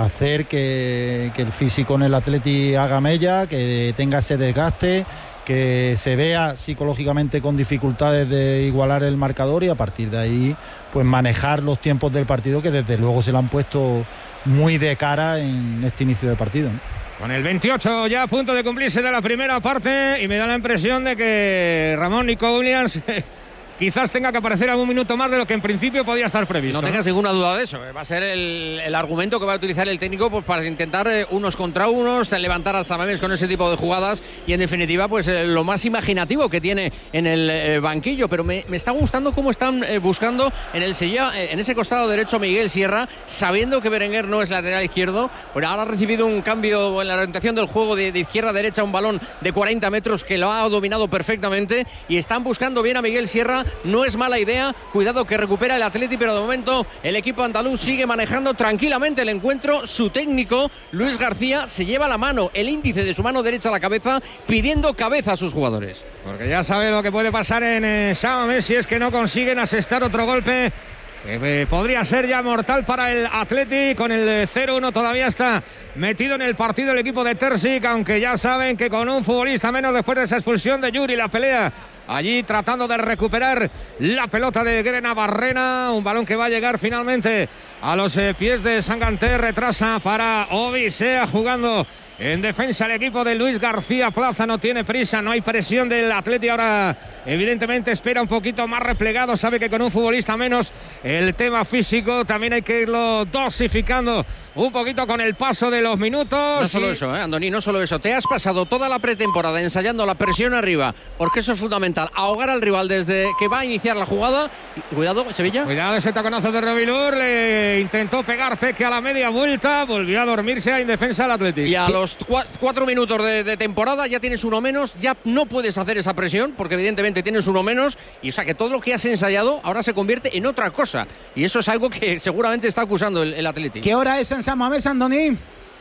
hacer que el físico en el Atleti haga mella, que tenga ese desgaste, que se vea psicológicamente con dificultades de igualar el marcador y a partir de ahí pues manejar los tiempos del partido, que desde luego se lo han puesto muy de cara en este inicio de partido, ¿no? Con el 28 ya a punto de cumplirse de la primera parte, y me da la impresión de que Ramón Nico Williams quizás tenga que aparecer algún minuto más de lo que en principio podía estar previsto. No tengas ninguna duda de eso. Va a ser el argumento que va a utilizar el técnico pues, para intentar unos contra unos, levantar a Samamés con ese tipo de jugadas y en definitiva pues lo más imaginativo que tiene en el banquillo. Pero me está gustando cómo están buscando en el Sevilla, en ese costado derecho, Miguel Sierra, sabiendo que Berenguer no es lateral izquierdo. Pero ahora ha recibido un cambio en la orientación del juego de izquierda a derecha, un balón de 40 metros que lo ha dominado perfectamente y están buscando bien a Miguel Sierra. No es mala idea, cuidado que recupera el Atleti, pero de momento el equipo andaluz sigue manejando tranquilamente el encuentro. Su técnico, Luis García, se lleva la mano, el índice de su mano derecha a la cabeza, pidiendo cabeza a sus jugadores. Porque ya sabe lo que puede pasar en Samamés si es que no consiguen asestar otro golpe que podría ser ya mortal para el Atleti. Con el 0-1 todavía está metido en el partido el equipo de Terzic, aunque ya saben que con un futbolista menos después de esa expulsión de Yuri, la pelea allí tratando de recuperar la pelota de Grena Barrena, un balón que va a llegar finalmente a los pies de Sanganté, retrasa para Odisea jugando en defensa el equipo de Luis García Plaza. No tiene prisa, no hay presión del Atleti. Ahora evidentemente espera un poquito más replegado, sabe que con un futbolista menos el tema físico también hay que irlo dosificando un poquito con el paso de los minutos. No solo eso, Andoni, no solo eso. Te has pasado toda la pretemporada ensayando la presión arriba, porque eso es fundamental, ahogar al rival desde que va a iniciar la jugada. Cuidado, Sevilla. Cuidado ese taconazo de Rebilur, le intentó pegar Peque a la media vuelta, volvió a dormirse en defensa del Atleti. Y a los 4 minutos de temporada ya tienes uno menos, ya no puedes hacer esa presión, porque evidentemente tienes uno menos, y o sea que todo lo que has ensayado ahora se convierte en otra cosa, y eso es algo que seguramente está acusando el Atleti. ¿Qué hora es en San Mamés, Andoni?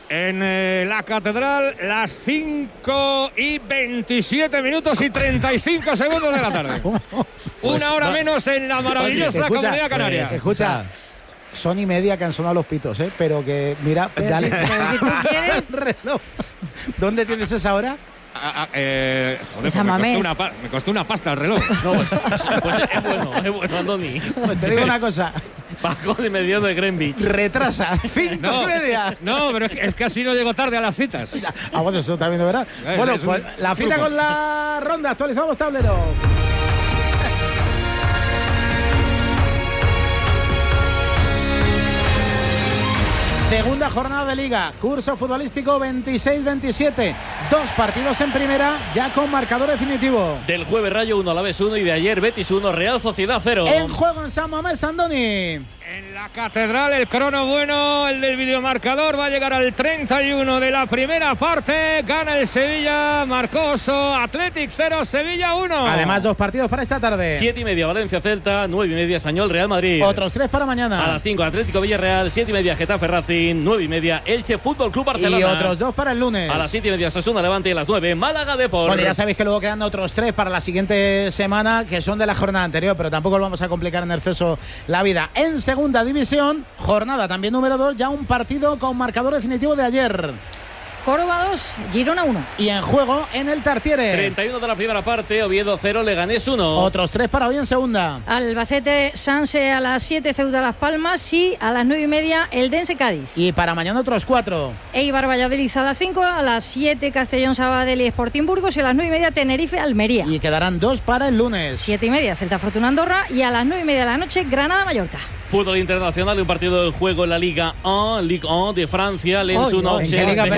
En la Catedral, las 5:27 minutos y 35 segundos de la tarde. Una hora menos en la maravillosa Comunidad Canaria. Escucha. Son y media que han sonado los pitos, pero que mira, pero dale. Pero si tú quieres. El reloj. ¿Dónde tienes esa hora? Joder, pues me costó una pasta el reloj. No, pues es bueno, Andoni. Pues te digo una cosa. Bajo de medio de Greenwich. Retrasa, 5:30. No, pero es que así no llego tarde a las citas. Bueno, eso también de verdad. Bueno, pues la cita con la ronda. Actualizamos tablero. Segunda jornada de Liga, curso futbolístico 26-27. 2 partidos en primera, ya con marcador definitivo. Del jueves Rayo 1, Alavés 1 y de ayer Betis 1, Real Sociedad 0. En juego en San Mamés, Andoni. En la Catedral, el crono bueno, el del videomarcador, va a llegar al 31 de la primera parte. Gana el Sevilla, marcó Oso, Athletic 0, Sevilla 1. Además, 2 partidos para esta tarde. 7:30 Valencia Celta, 9:30 Español Real Madrid. Otros 3 para mañana. A las 5 Atlético Villarreal, 7:30 Getafe Racing, 9:30 Elche Fútbol Club Barcelona. Y otros 2 para el lunes. A las 7:30 Osasuna Levante y a las 9 Málaga Depor. Bueno, ya sabéis que luego quedan otros 3 para la siguiente semana, que son de la jornada anterior, pero tampoco lo vamos a complicar en exceso la vida. En segunda división, jornada también número 2, ya un partido con marcador definitivo de ayer. Córdoba 2, Girona 1. Y en juego en el Tartiere. 31 de la primera parte, Oviedo 0, Leganés 1. Otros 3 para hoy en segunda. Albacete Sanse a las 7, Ceuta Las Palmas, y a las 9:30 Eldense Cádiz. Y para mañana otros 4. Eibar Valladolid a las 5, a las 7 Castellón Sabadell y Sporting Burgos, y a las 9:30 Tenerife Almería. Y quedarán 2 para el lunes. 7:30 Celta Fortuna Andorra, y a las 9:30 de la noche Granada Mallorca. Fútbol internacional, un partido de juego en la Liga 1, Ligue 1 de Francia. Lens 1. ¿En qué liga,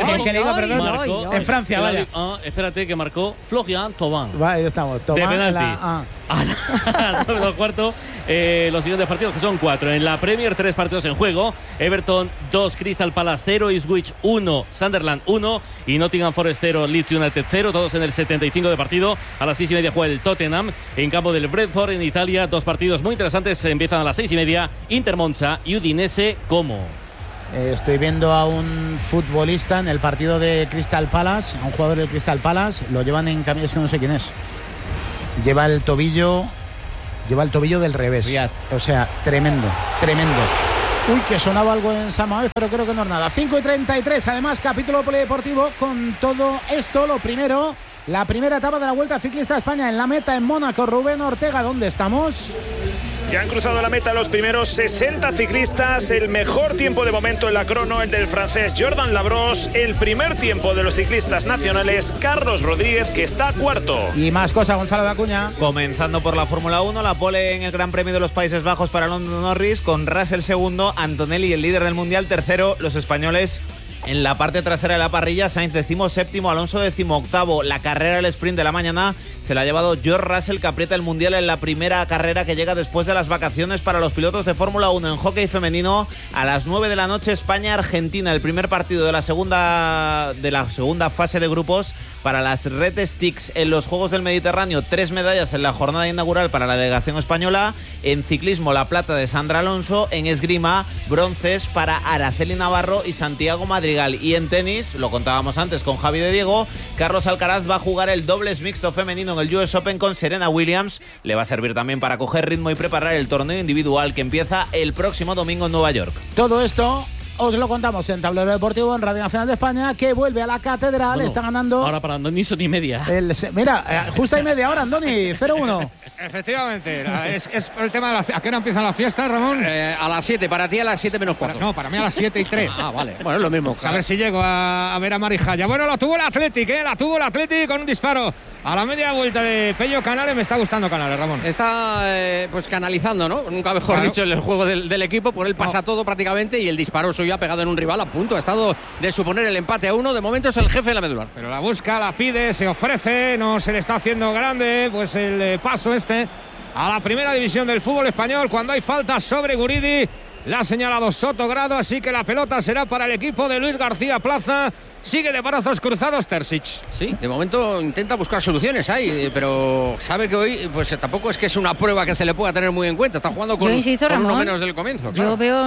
perdón? En Francia, vaya. Espérate, que marcó Florian Thauvin. Vale, ahí estamos. De penalti. A las 9 del cuarto, los siguientes partidos, que son 4. En la Premier, 3 partidos en juego. Everton 2, Crystal Palace 0, Ipswich 1, Sunderland 1 y Nottingham Forest 0, Leeds United 0. Todos en el 75 de partido. A las 6:30 juega el Tottenham en campo del Brentford en Italia. 2 partidos muy interesantes. Empiezan a las 6:30. Inter Monza y Udinese Como. Estoy viendo a un futbolista en el partido de Crystal Palace, a un jugador del Crystal Palace. Lo llevan en camilla, es que no sé quién es. Lleva el tobillo del revés. O sea, tremendo. Uy, que sonaba algo en Samames, pero creo que no es nada. 5:33, además, capítulo polideportivo con todo esto. Lo primero, la primera etapa de la Vuelta Ciclista a España en la meta en Mónaco. Rubén Ortega, ¿dónde estamos? Ya han cruzado la meta los primeros 60 ciclistas. El mejor tiempo de momento en la crono, el del francés Jordan Labrosse. El primer tiempo de los ciclistas nacionales, Carlos Rodríguez, que está cuarto. Y más cosas, Gonzalo de Acuña. Comenzando por la Fórmula 1, la pole en el Gran Premio de los Países Bajos para Lando Norris, con Russell segundo, Antonelli el líder del Mundial tercero, los españoles en la parte trasera de la parrilla, Sainz 17º, Alonso 18º. La carrera del sprint de la mañana se la ha llevado George Russell, que aprieta el Mundial en la primera carrera que llega después de las vacaciones para los pilotos de Fórmula 1. En hockey femenino, a las 9 de la noche, España-Argentina, el primer partido de la segunda fase de grupos para las Red Sticks en los Juegos del Mediterráneo. 3 medallas en la jornada inaugural para la delegación española. En ciclismo, la plata de Sandra Alonso. En esgrima, bronces para Araceli Navarro y Santiago Madrigal. Y en tenis, lo contábamos antes con Javi de Diego, Carlos Alcaraz va a jugar el dobles mixto femenino en el US Open con Serena Williams. Le va a servir también para coger ritmo y preparar el torneo individual que empieza el próximo domingo en Nueva York. Todo esto os lo contamos en Tablero Deportivo en Radio Nacional de España, que vuelve a la catedral. Está ganando. Ahora para Andoni son y media. Mira, justo hay media hora, Andoni, 0-1. Efectivamente, es el tema de ¿a qué hora empiezan las fiestas, Ramón? A las 7, para ti a las 7 menos cuarto. No, para mí a las 7:03. Vale. Bueno, es lo mismo. A ver si llego a ver a Marijaya. Bueno, lo tuvo el Athletic, con un disparo a la media vuelta de Pello Canales. Me está gustando Canales, Ramón. Está pues canalizando, ¿no? Nunca mejor dicho, el juego del equipo. Por él pasa todo prácticamente y el disparo suyo ha pegado en un rival a punto. Ha estado de suponer el empate a 1. De momento es el jefe de la medular. Pero la busca, la pide, se ofrece. No se le está haciendo grande pues el paso a la primera división del fútbol español. Cuando hay falta sobre Guridi, la ha señalado Soto Grado, así que la pelota será para el equipo de Luis García Plaza. Sigue de brazos cruzados Terzic. Sí, de momento intenta buscar soluciones ahí, pero sabe que hoy pues tampoco es que es una prueba que se le pueda tener muy en cuenta. Está jugando con uno menos del comienzo. Claro. Yo veo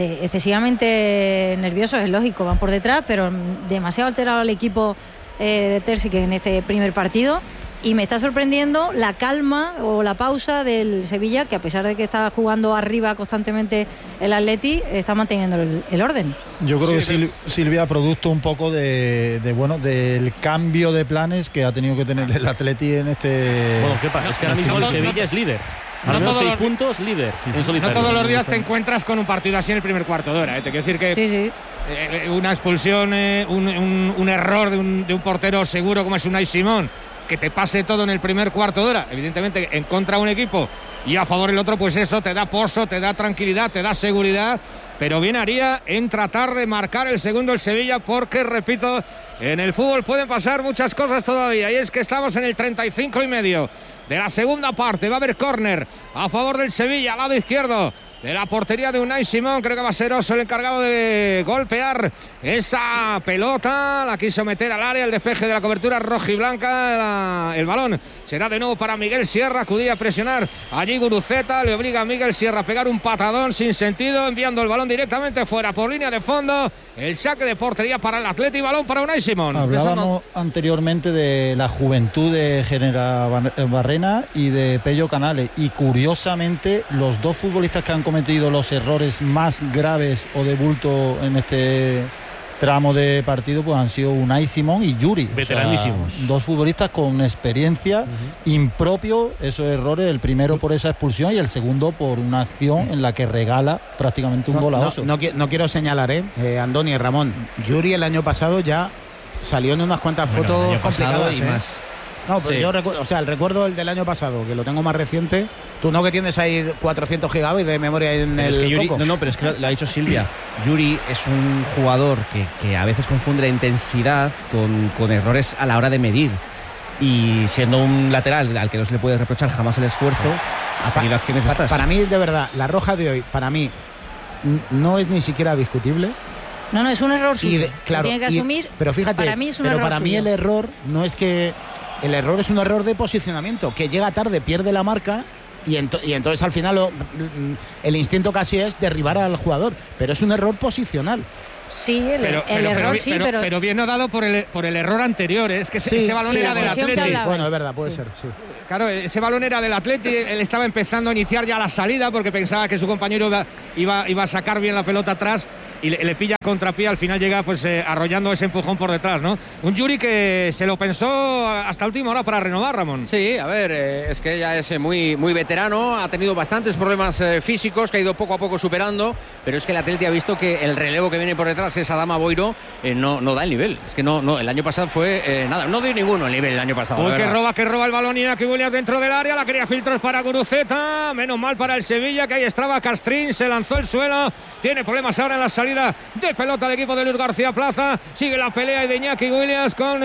excesivamente nerviosos, es lógico, van por detrás, pero demasiado alterado al equipo de Terzic en este primer partido. Y me está sorprendiendo la calma o la pausa del Sevilla, que a pesar de que está jugando arriba constantemente el Atleti, está manteniendo el orden. Yo creo que Silvia, producto un poco del cambio de planes que ha tenido que tener el Atleti en este. Bueno, ¿qué pasa? Es que ahora mismo el Sevilla es líder. Al menos 6 puntos, líder. No todos los días te encuentras con un partido así en el primer cuarto de hora. Te quiero decir que sí. Una expulsión, un error de un portero seguro como es Unai Simón, que te pase todo en el primer cuarto de hora, evidentemente en contra de un equipo y a favor del otro, pues eso te da pozo, te da tranquilidad, te da seguridad, pero bien haría en tratar de marcar el segundo el Sevilla, porque repito, en el fútbol pueden pasar muchas cosas todavía, y es que estamos en el 35,5 de la segunda parte. Va a haber córner a favor del Sevilla, al lado izquierdo de la portería de Unai Simón. Creo que va a ser Oso el encargado de golpear esa pelota. La quiso meter al área, el despeje de la cobertura rojiblanca. El balón será de nuevo para Miguel Sierra. Acudía a presionar allí Guruceta. Le obliga a Miguel Sierra a pegar un patadón sin sentido, enviando el balón directamente fuera por línea de fondo. El saque de portería para el Atleti, balón para Unai Simón. Hablábamos anteriormente de la juventud de Genera Barrena y de Pello Canales, y curiosamente los dos futbolistas que han cometido los errores más graves o de bulto en este tramo de partido pues han sido Unai Simón y Yuri, veteranísimos, o sea, dos futbolistas con experiencia, impropio esos errores, el primero por esa expulsión y el segundo por una acción en la que regala prácticamente un gol a Oso. No quiero señalar, Andoni y Ramón, Yuri el año pasado ya salió en unas cuantas fotos complicadas y más. No, pero yo recuerdo, el recuerdo el del año pasado, que lo tengo más reciente. Tú no, que tienes ahí 400 gigabytes de memoria en pero el es que Yuri, coco. No, pero es que lo ha dicho Silvia. Yuri es un jugador que a veces confunde la intensidad con errores a la hora de medir. Y siendo un lateral al que no se le puede reprochar jamás el esfuerzo, ha tenido acciones estas. Para mí, de verdad, la roja de hoy, para mí, no es ni siquiera discutible. No, es un error suyo. Claro, tiene que asumir. Pero fíjate, para mí es un error para mí suyo. el error no es que. El error es un error de posicionamiento, que llega tarde, pierde la marca y entonces al final el instinto casi es derribar al jugador, pero es un error posicional. Sí, el error sí, pero bien no dado por el error anterior, es que ese balón era del Atlético. Bueno, es verdad, puede ser, sí. Claro, ese balón era del Atleti, él estaba empezando a iniciar ya la salida porque pensaba que su compañero iba a sacar bien la pelota atrás y le pilla contrapié, al final llega pues arrollando ese empujón por detrás, ¿no? Un Yuri que se lo pensó hasta última hora para renovar, Ramón. Sí, a ver, es que ya es muy veterano, ha tenido bastantes problemas físicos que ha ido poco a poco superando, pero es que el Atleti ha visto que el relevo que viene por detrás, que es Adama Boiro, no da el nivel. Es que no, el año pasado fue nada, no dio ninguno el nivel el año pasado. Que roba el balón Iñaki Williams dentro del área, la quería filtros para Guruceta, menos mal para el Sevilla, que ahí estaba Castrín, se lanzó el suelo, tiene problemas ahora en la salida de pelota del equipo de Luis García Plaza, sigue la pelea de Iñaki Williams con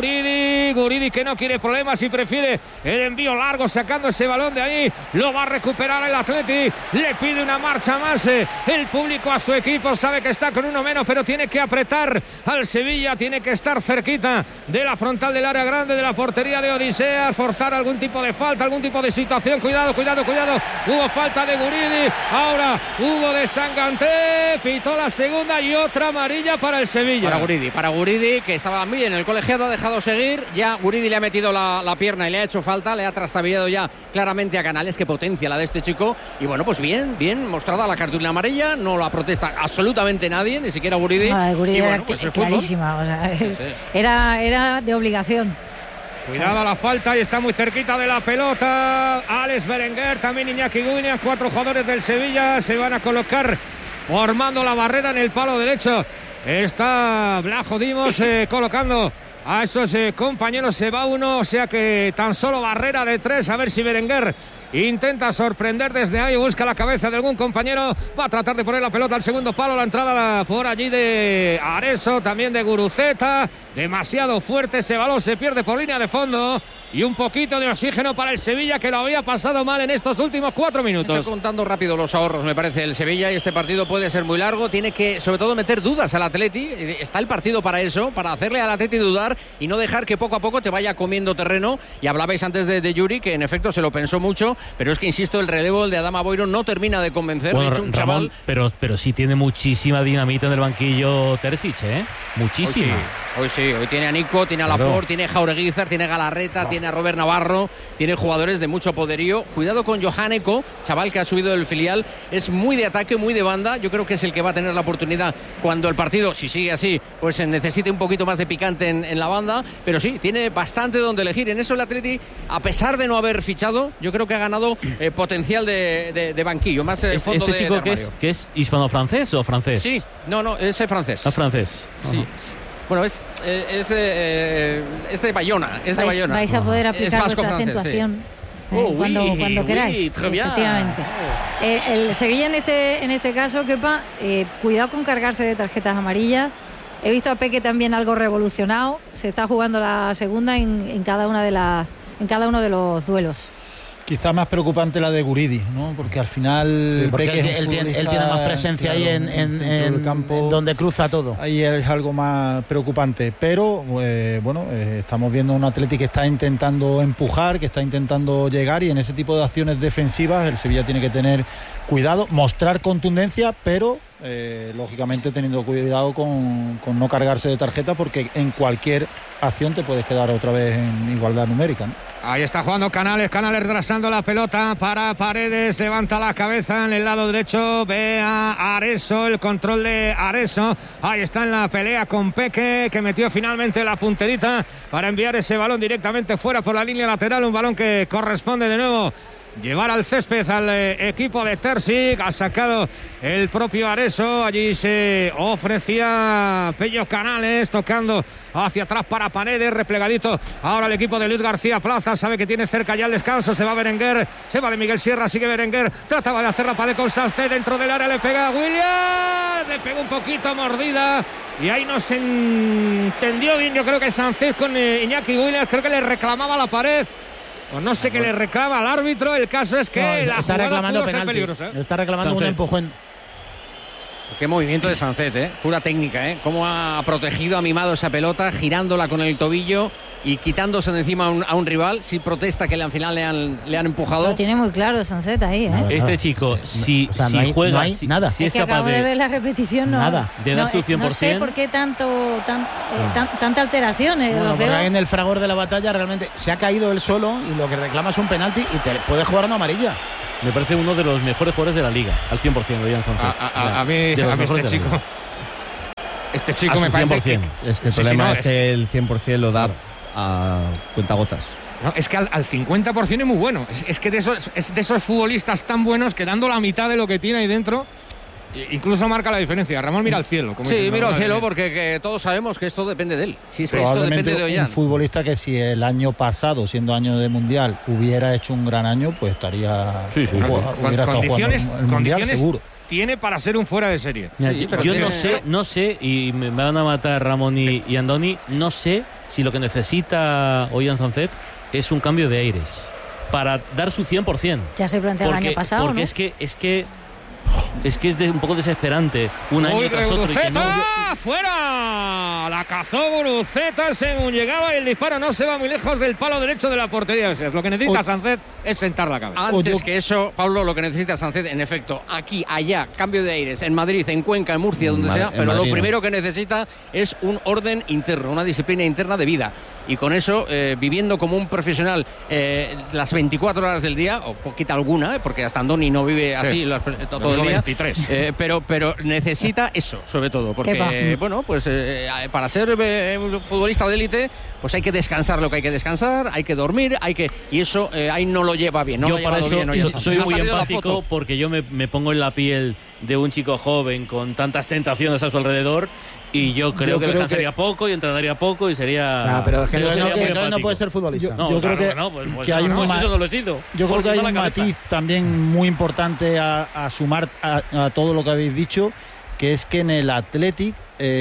Guridi que no quiere problemas y prefiere el envío largo sacando ese balón de ahí, lo va a recuperar el Atleti, le pide una marcha más el público a su equipo, sabe que está con uno menos pero tiene que apretar al Sevilla, tiene que estar cerquita de la frontal del área grande de la portería de Odiseas, forzar algún tipo de falta, algún tipo de situación, cuidado, hubo falta de Guridi, ahora hubo de Sanganté, pitó la segunda y otra amarilla para el Sevilla. Para Guridi, que estaba bien, el colegiado ha dejado seguir, ya Guridi le ha metido la pierna y le ha hecho falta, le ha trastabillado ya claramente a Canales, que potencia la de este chico, y bueno, pues bien mostrada la cartulina amarilla, no la protesta absolutamente nadie, ni siquiera Guridi. No, Guridi bueno, era pues clarísima, o sea, sí. Era de obligación. Cuidado a la falta y está muy cerquita de la pelota Alex Berenguer, también Iñaki Williams, 4 jugadores del Sevilla se van a colocar formando la barrera en el palo derecho. Está Blajo Dimos colocando a esos compañeros, se va uno, o sea que tan solo barrera de 3, a ver si Berenguer intenta sorprender desde ahí, busca la cabeza de algún compañero, va a tratar de poner la pelota al segundo palo, la entrada por allí de Areso, también de Guruceta, demasiado fuerte ese balón, se pierde por línea de fondo y un poquito de oxígeno para el Sevilla, que lo había pasado mal en estos últimos 4 minutos. Está contando rápido los ahorros, me parece, el Sevilla, y este partido puede ser muy largo, tiene que sobre todo meter dudas al Atleti, está el partido para eso, para hacerle al Atleti dudar y no dejar que poco a poco te vaya comiendo terreno, y hablabais antes de Yuri, que en efecto se lo pensó mucho, pero es que insisto, el relevo, el de Adama Boiro, no termina de convencer. Bueno, de hecho, un Ramón, chaval... pero sí tiene muchísima dinamita en el banquillo Terzic, muchísima. Hoy tiene a Nico, tiene a Laporte, tiene a Jaureguizar, tiene a Galarreta, tiene a Robert Navarro, tiene jugadores de mucho poderío. Cuidado con Johaneko, chaval que ha subido del filial, es muy de ataque, muy de banda, yo creo que es el que va a tener la oportunidad cuando el partido, si sigue así, pues necesite un poquito más de picante en la banda, pero sí, tiene bastante donde elegir. En eso el Atleti, a pesar de no haber fichado, yo creo que ha ganado potencial de banquillo, más fondo ¿Este chico de que es hispano-francés o francés? Sí, no, es francés. Es francés. Sí. Bueno, es de Bayona. Vais a poder aplicar vuestra acentuación cuando queráis. Efectivamente. El Sevilla en este caso, Kepa, cuidado con cargarse de tarjetas amarillas. He visto a Peque también algo revolucionado. Se está jugando la segunda en cada uno de los duelos. Quizá más preocupante la de Guridi, ¿no? Porque al final Peque él tiene más presencia, claro, ahí en el campo, donde cruza todo. Ahí es algo más preocupante, pero estamos viendo un Atleti que está intentando empujar, que está intentando llegar, y en ese tipo de acciones defensivas el Sevilla tiene que tener cuidado, mostrar contundencia, pero lógicamente teniendo cuidado con no cargarse de tarjeta, porque en cualquier acción te puedes quedar otra vez en igualdad numérica, ¿no? Ahí está jugando Canales retrasando la pelota para Paredes, levanta la cabeza en el lado derecho, ve a Areso, el control de Areso, ahí está en la pelea con Peque, que metió finalmente la punterita para enviar ese balón directamente fuera por la línea lateral, un balón que corresponde de nuevo llevar al césped al equipo de Terzic. Ha sacado el propio Areso, allí se ofrecía Pello Canales tocando hacia atrás para Paredes, replegadito ahora el equipo de Luis García Plaza, sabe que tiene cerca ya el descanso, se va Berenguer, se va de Miguel Sierra, sigue Berenguer, trataba de hacer la pared con Sancet dentro del área, le pega a Williams, le pega un poquito mordida y ahí no se entendió bien, yo creo que Sancet con Iñaki Williams, creo que le reclamaba la pared. Pues no sé qué le reclama al árbitro, el caso es que la está reclamando pudo penalti, ser peligrosa. Está reclamando un empujón. Qué movimiento de Sancet, pura técnica, cómo ha protegido, ha mimado esa pelota, girándola con el tobillo. y quitándose de encima a un rival, si protesta que al final le han empujado. Lo tiene muy claro Sancet ahí, ¿eh? Este chico, si juega, no hay nada. si es que capaz acabo de ver la repetición, nada. de dar su 100%. No sé por qué tanta alteración. Bueno, porque ahí en el fragor de la batalla realmente se ha caído él solo y lo que reclama es un penalti y te puede jugar una amarilla. Me parece uno de los mejores jugadores de la liga, al 100%, Ollán Sancet. A mí este chico me parece es que el problema es que el 100% lo da a cuentagotas. No, es que al 50% es muy bueno. Es que de esos futbolistas tan buenos que dando la mitad de lo que tiene ahí dentro, incluso marca la diferencia. Ramón mira al cielo. Sí, mira al cielo porque que todos sabemos que esto depende de él. Si es que esto depende de Ollán. Un futbolista que si el año pasado, siendo año de Mundial, hubiera hecho un gran año, pues estaría... Hubiera estado jugando el Mundial seguro. Tiene para ser un fuera de serie. Mira, yo no sé, y me van a matar Ramón y Andoni, no sé si lo que necesita Ollán Sancet es un cambio de aires para dar su 100%. Ya se planteó el año pasado, porque ¿no? es un poco desesperante un año tras otro y que no... ¡Fuera! La cazó Guruceta según llegaba y el disparo no se va muy lejos del palo derecho de la portería. O sea, lo que necesita Sancet es sentar la cabeza. Antes que eso, Pablo, lo que necesita Sancet, en efecto, aquí, allá, cambio de aires, en Madrid, en Cuenca, en Murcia, donde sea, pero Madrid, lo primero que necesita es un orden interno, una disciplina interna de vida. Y con eso, viviendo como un profesional las 24 horas del día, o poquita alguna, porque hasta Andoni no vive así todo el día. 23. Pero necesita eso, sobre todo, porque, bueno, pues para ser futbolista de élite, pues hay que descansar lo que hay que descansar, hay que dormir, y eso ahí no lo lleva bien. Yo para eso soy muy empático porque yo me pongo en la piel de un chico joven con tantas tentaciones a su alrededor. Y yo creo que descansaría poco y entrenaría poco y sería... pero es que no puede ser futbolista. Yo creo que hay un matiz también muy importante a sumar a todo lo que habéis dicho, que es que en el Athletic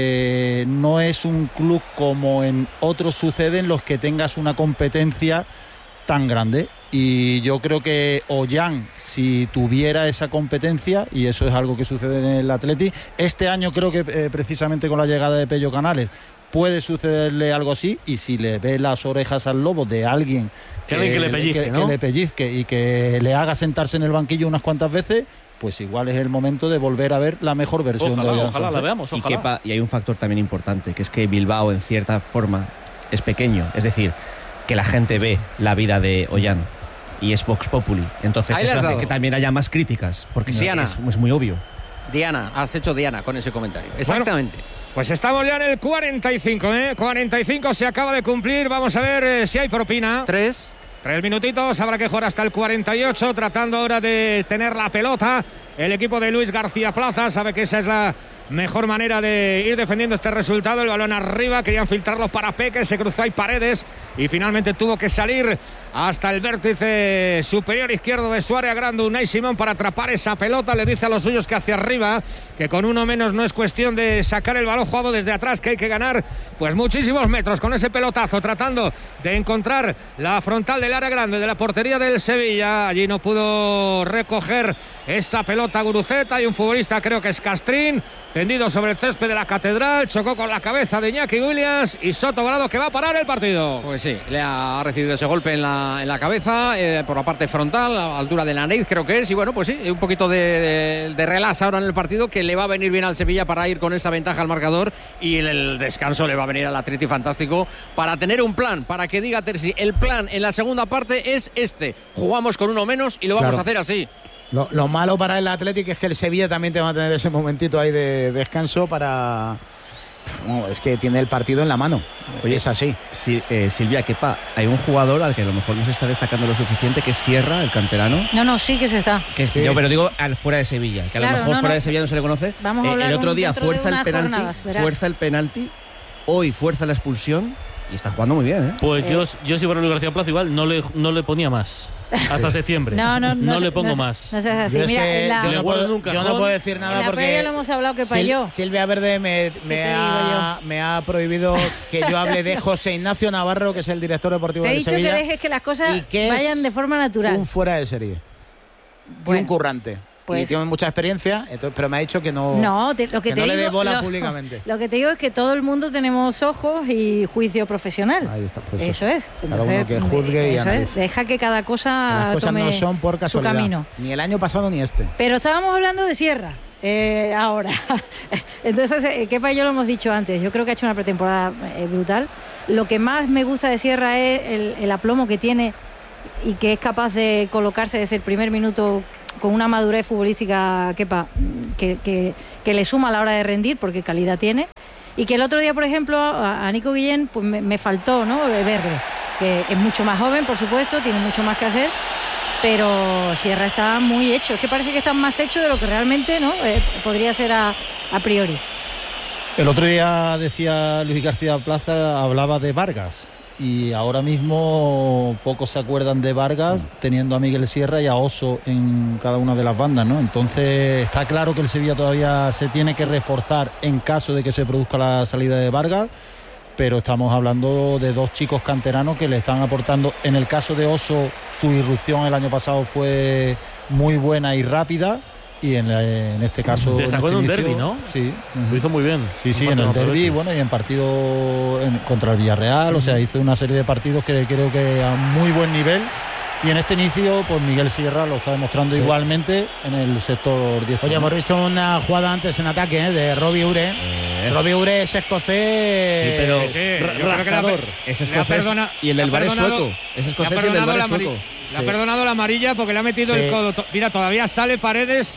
no es un club como en otros sucede en los que tengas una competencia tan grande. Y yo creo que Ollán, si tuviera esa competencia, y eso es algo que sucede en el Athletic, este año creo que precisamente con la llegada de Pello Canales puede sucederle algo así, y si le ve las orejas al lobo de alguien que le pellizque y que le haga sentarse en el banquillo unas cuantas veces, pues igual es el momento de volver a ver la mejor versión de Ollán. Ojalá la veamos, ojalá. Y hay un factor también importante, que es que Bilbao en cierta forma es pequeño, es decir, que la gente ve la vida de Ollán y es Vox Populi, entonces eso hace que también haya más críticas, porque es muy obvio. Diana, has hecho Diana con ese comentario. Exactamente. Bueno, pues estamos ya en el 45, 45 se acaba de cumplir. Vamos a ver si hay propina. 3 minutitos, habrá que jugar hasta el 48, tratando ahora de tener la pelota. El equipo de Luis García Plaza sabe que esa es la mejor manera de ir defendiendo este resultado. El balón arriba, querían filtrarlo para Peque, se cruzó ahí Paredes y finalmente tuvo que salir hasta el vértice superior izquierdo de su área grande Unai Simón para atrapar esa pelota. Le dice a los suyos que hacia arriba, que con uno menos no es cuestión de sacar el balón jugado desde atrás, que hay que ganar pues muchísimos metros con ese pelotazo, tratando de encontrar la frontal del área grande de la portería del Sevilla. Allí no pudo recoger esa pelota Guruceta, y un futbolista, creo que es Castrín, tendido sobre el césped de la Catedral, chocó con la cabeza de Iñaki Williams, y Soto Grado, que va a parar el partido. Pues sí, le ha recibido ese golpe en la cabeza, por la parte frontal, a la altura de la nariz creo que es, y bueno, pues sí, un poquito de relax ahora en el partido, que le va a venir bien al Sevilla para ir con esa ventaja al marcador, y en el descanso le va a venir al Atleti fantástico para tener un plan, para que diga Terzi, el plan en la segunda parte es este, jugamos con uno menos y lo vamos a hacer así. Lo malo para el Athletic es que el Sevilla también te va a tener ese momentito ahí de descanso para... No, es que tiene el partido en la mano. Oye, es así. Silvia, Kepa, hay un jugador al que a lo mejor no se está destacando lo suficiente, que es Sierra, el canterano. No, sí que se está. Yo, pero digo al fuera de Sevilla, que a lo mejor fuera de Sevilla no se le conoce. Vamos a hablar el otro día fuerza el penalti, hoy fuerza la expulsión. Y está jugando muy bien, ¿eh? Pues yo si fuera Luis García Plaza igual no le ponía más. Hasta septiembre. No le pongo más. No seas así. Mira, yo no puedo decir nada porque ya lo hemos hablado que Payó. Silvia Verde me ha prohibido que yo hable de José Ignacio Navarro, que es el director deportivo del Sevilla. Te he dicho que dejes que las cosas vayan de forma natural. Un fuera de serie. Y un currante. y tiene mucha experiencia, pero me ha dicho que no, lo que que te no le dé digo, bola públicamente. Lo que te digo es que todo el mundo tenemos ojos y juicio profesional. Ahí está, pues eso es. Cada uno que juzgue y analice. Deja que cada cosa Las cosas tome no son por casualidad, su camino. Ni el año pasado ni este. Pero estábamos hablando de Sierra. Ahora, entonces, Kepa y yo lo hemos dicho antes, yo creo que ha hecho una pretemporada brutal. Lo que más me gusta de Sierra es el aplomo que tiene y que es capaz de colocarse desde el primer minuto con una madurez futbolística, Kepa, que le suma a la hora de rendir, porque calidad tiene. Y que el otro día, por ejemplo, a Nico Guillén pues me faltó, ¿no?, verle, que es mucho más joven, por supuesto, tiene mucho más que hacer, pero Sierra está muy hecho. Es que parece que está más hecho de lo que realmente, ¿no?, podría ser a priori. El otro día decía Luis García Plaza, hablaba de Vargas, y ahora mismo pocos se acuerdan de Vargas teniendo a Miguel Sierra y a Oso en cada una de las bandas, ¿no? Entonces está claro que el Sevilla todavía se tiene que reforzar en caso de que se produzca la salida de Vargas, pero estamos hablando de dos chicos canteranos que le están aportando. En el caso de Oso, su irrupción el año pasado fue muy buena y rápida, y en este caso destacó en un derbi, ¿no? Sí, lo hizo muy bien. Sí, en el derbi, bueno, y en partido contra el Villarreal, o sea, hizo una serie de partidos que creo que a muy buen nivel. Y en este inicio, pues Miguel Sierra lo está demostrando igualmente en el sector 10. Oye, hemos visto una jugada antes en ataque de Robbie Ure. Robbie Ure es escocés. Sí, pero rascador. Es escocés y el del bar es sueco. Es escocés y el del bar es sueco. Le ha perdonado la amarilla porque le ha metido el codo. Mira, todavía sale Paredes.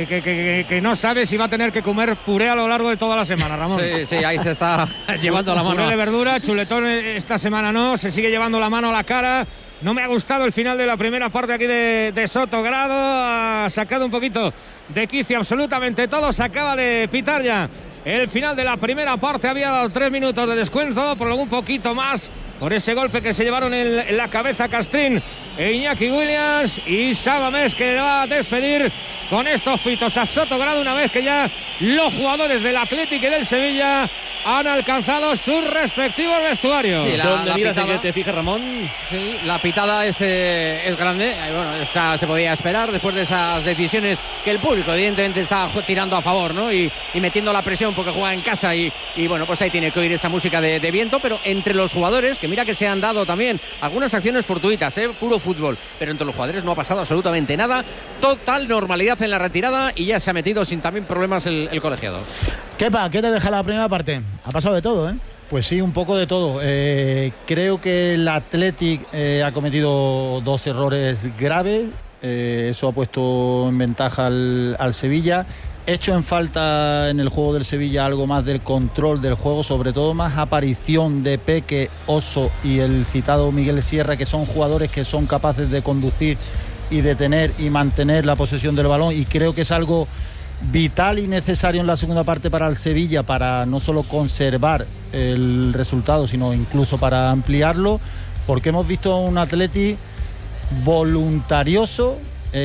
Que no sabe si va a tener que comer puré a lo largo de toda la semana, Ramón. Sí, ahí se está llevando la mano. Puré de verdura, chuletón esta semana no, se sigue llevando la mano a la cara. No me ha gustado el final de la primera parte aquí de Sotogrado. Ha sacado un poquito de quicio absolutamente todo. Se acaba de pitar ya el final de la primera parte. Había dado 3 minutos de descuento, por un poquito más, por ese golpe que se llevaron en la cabeza Castrín e Iñaki Williams, y Sabamés, que va a despedir con estos pitos a Sotogrado una vez que ya los jugadores del Athletic y del Sevilla han alcanzado sus respectivos vestuarios. Sí, ¿dónde miras en que te fijas, Ramón? Sí, la pitada es grande. Bueno, se podía esperar después de esas decisiones que el público evidentemente está tirando a favor, ¿no? Y metiendo la presión porque juega en casa y bueno, pues ahí tiene que oír esa música de viento, pero entre los jugadores, que mira que se han dado también algunas acciones fortuitas, puro fútbol, pero entre los jugadores no ha pasado absolutamente nada. Total normalidad en la retirada y ya se ha metido sin también problemas el colegiado. Kepa, ¿qué te deja la primera parte? Ha pasado de todo, ¿eh? Pues sí, un poco de todo. Creo que el Athletic ha cometido 2 errores graves. Eso ha puesto en ventaja al Sevilla. Hecho en falta en el juego del Sevilla algo más del control del juego, sobre todo más aparición de Peque, Oso y el citado Miguel Sierra, que son jugadores que son capaces de conducir y de tener y mantener la posesión del balón, y creo que es algo vital y necesario en la segunda parte para el Sevilla, para no solo conservar el resultado, sino incluso para ampliarlo, porque hemos visto un Atleti voluntarioso.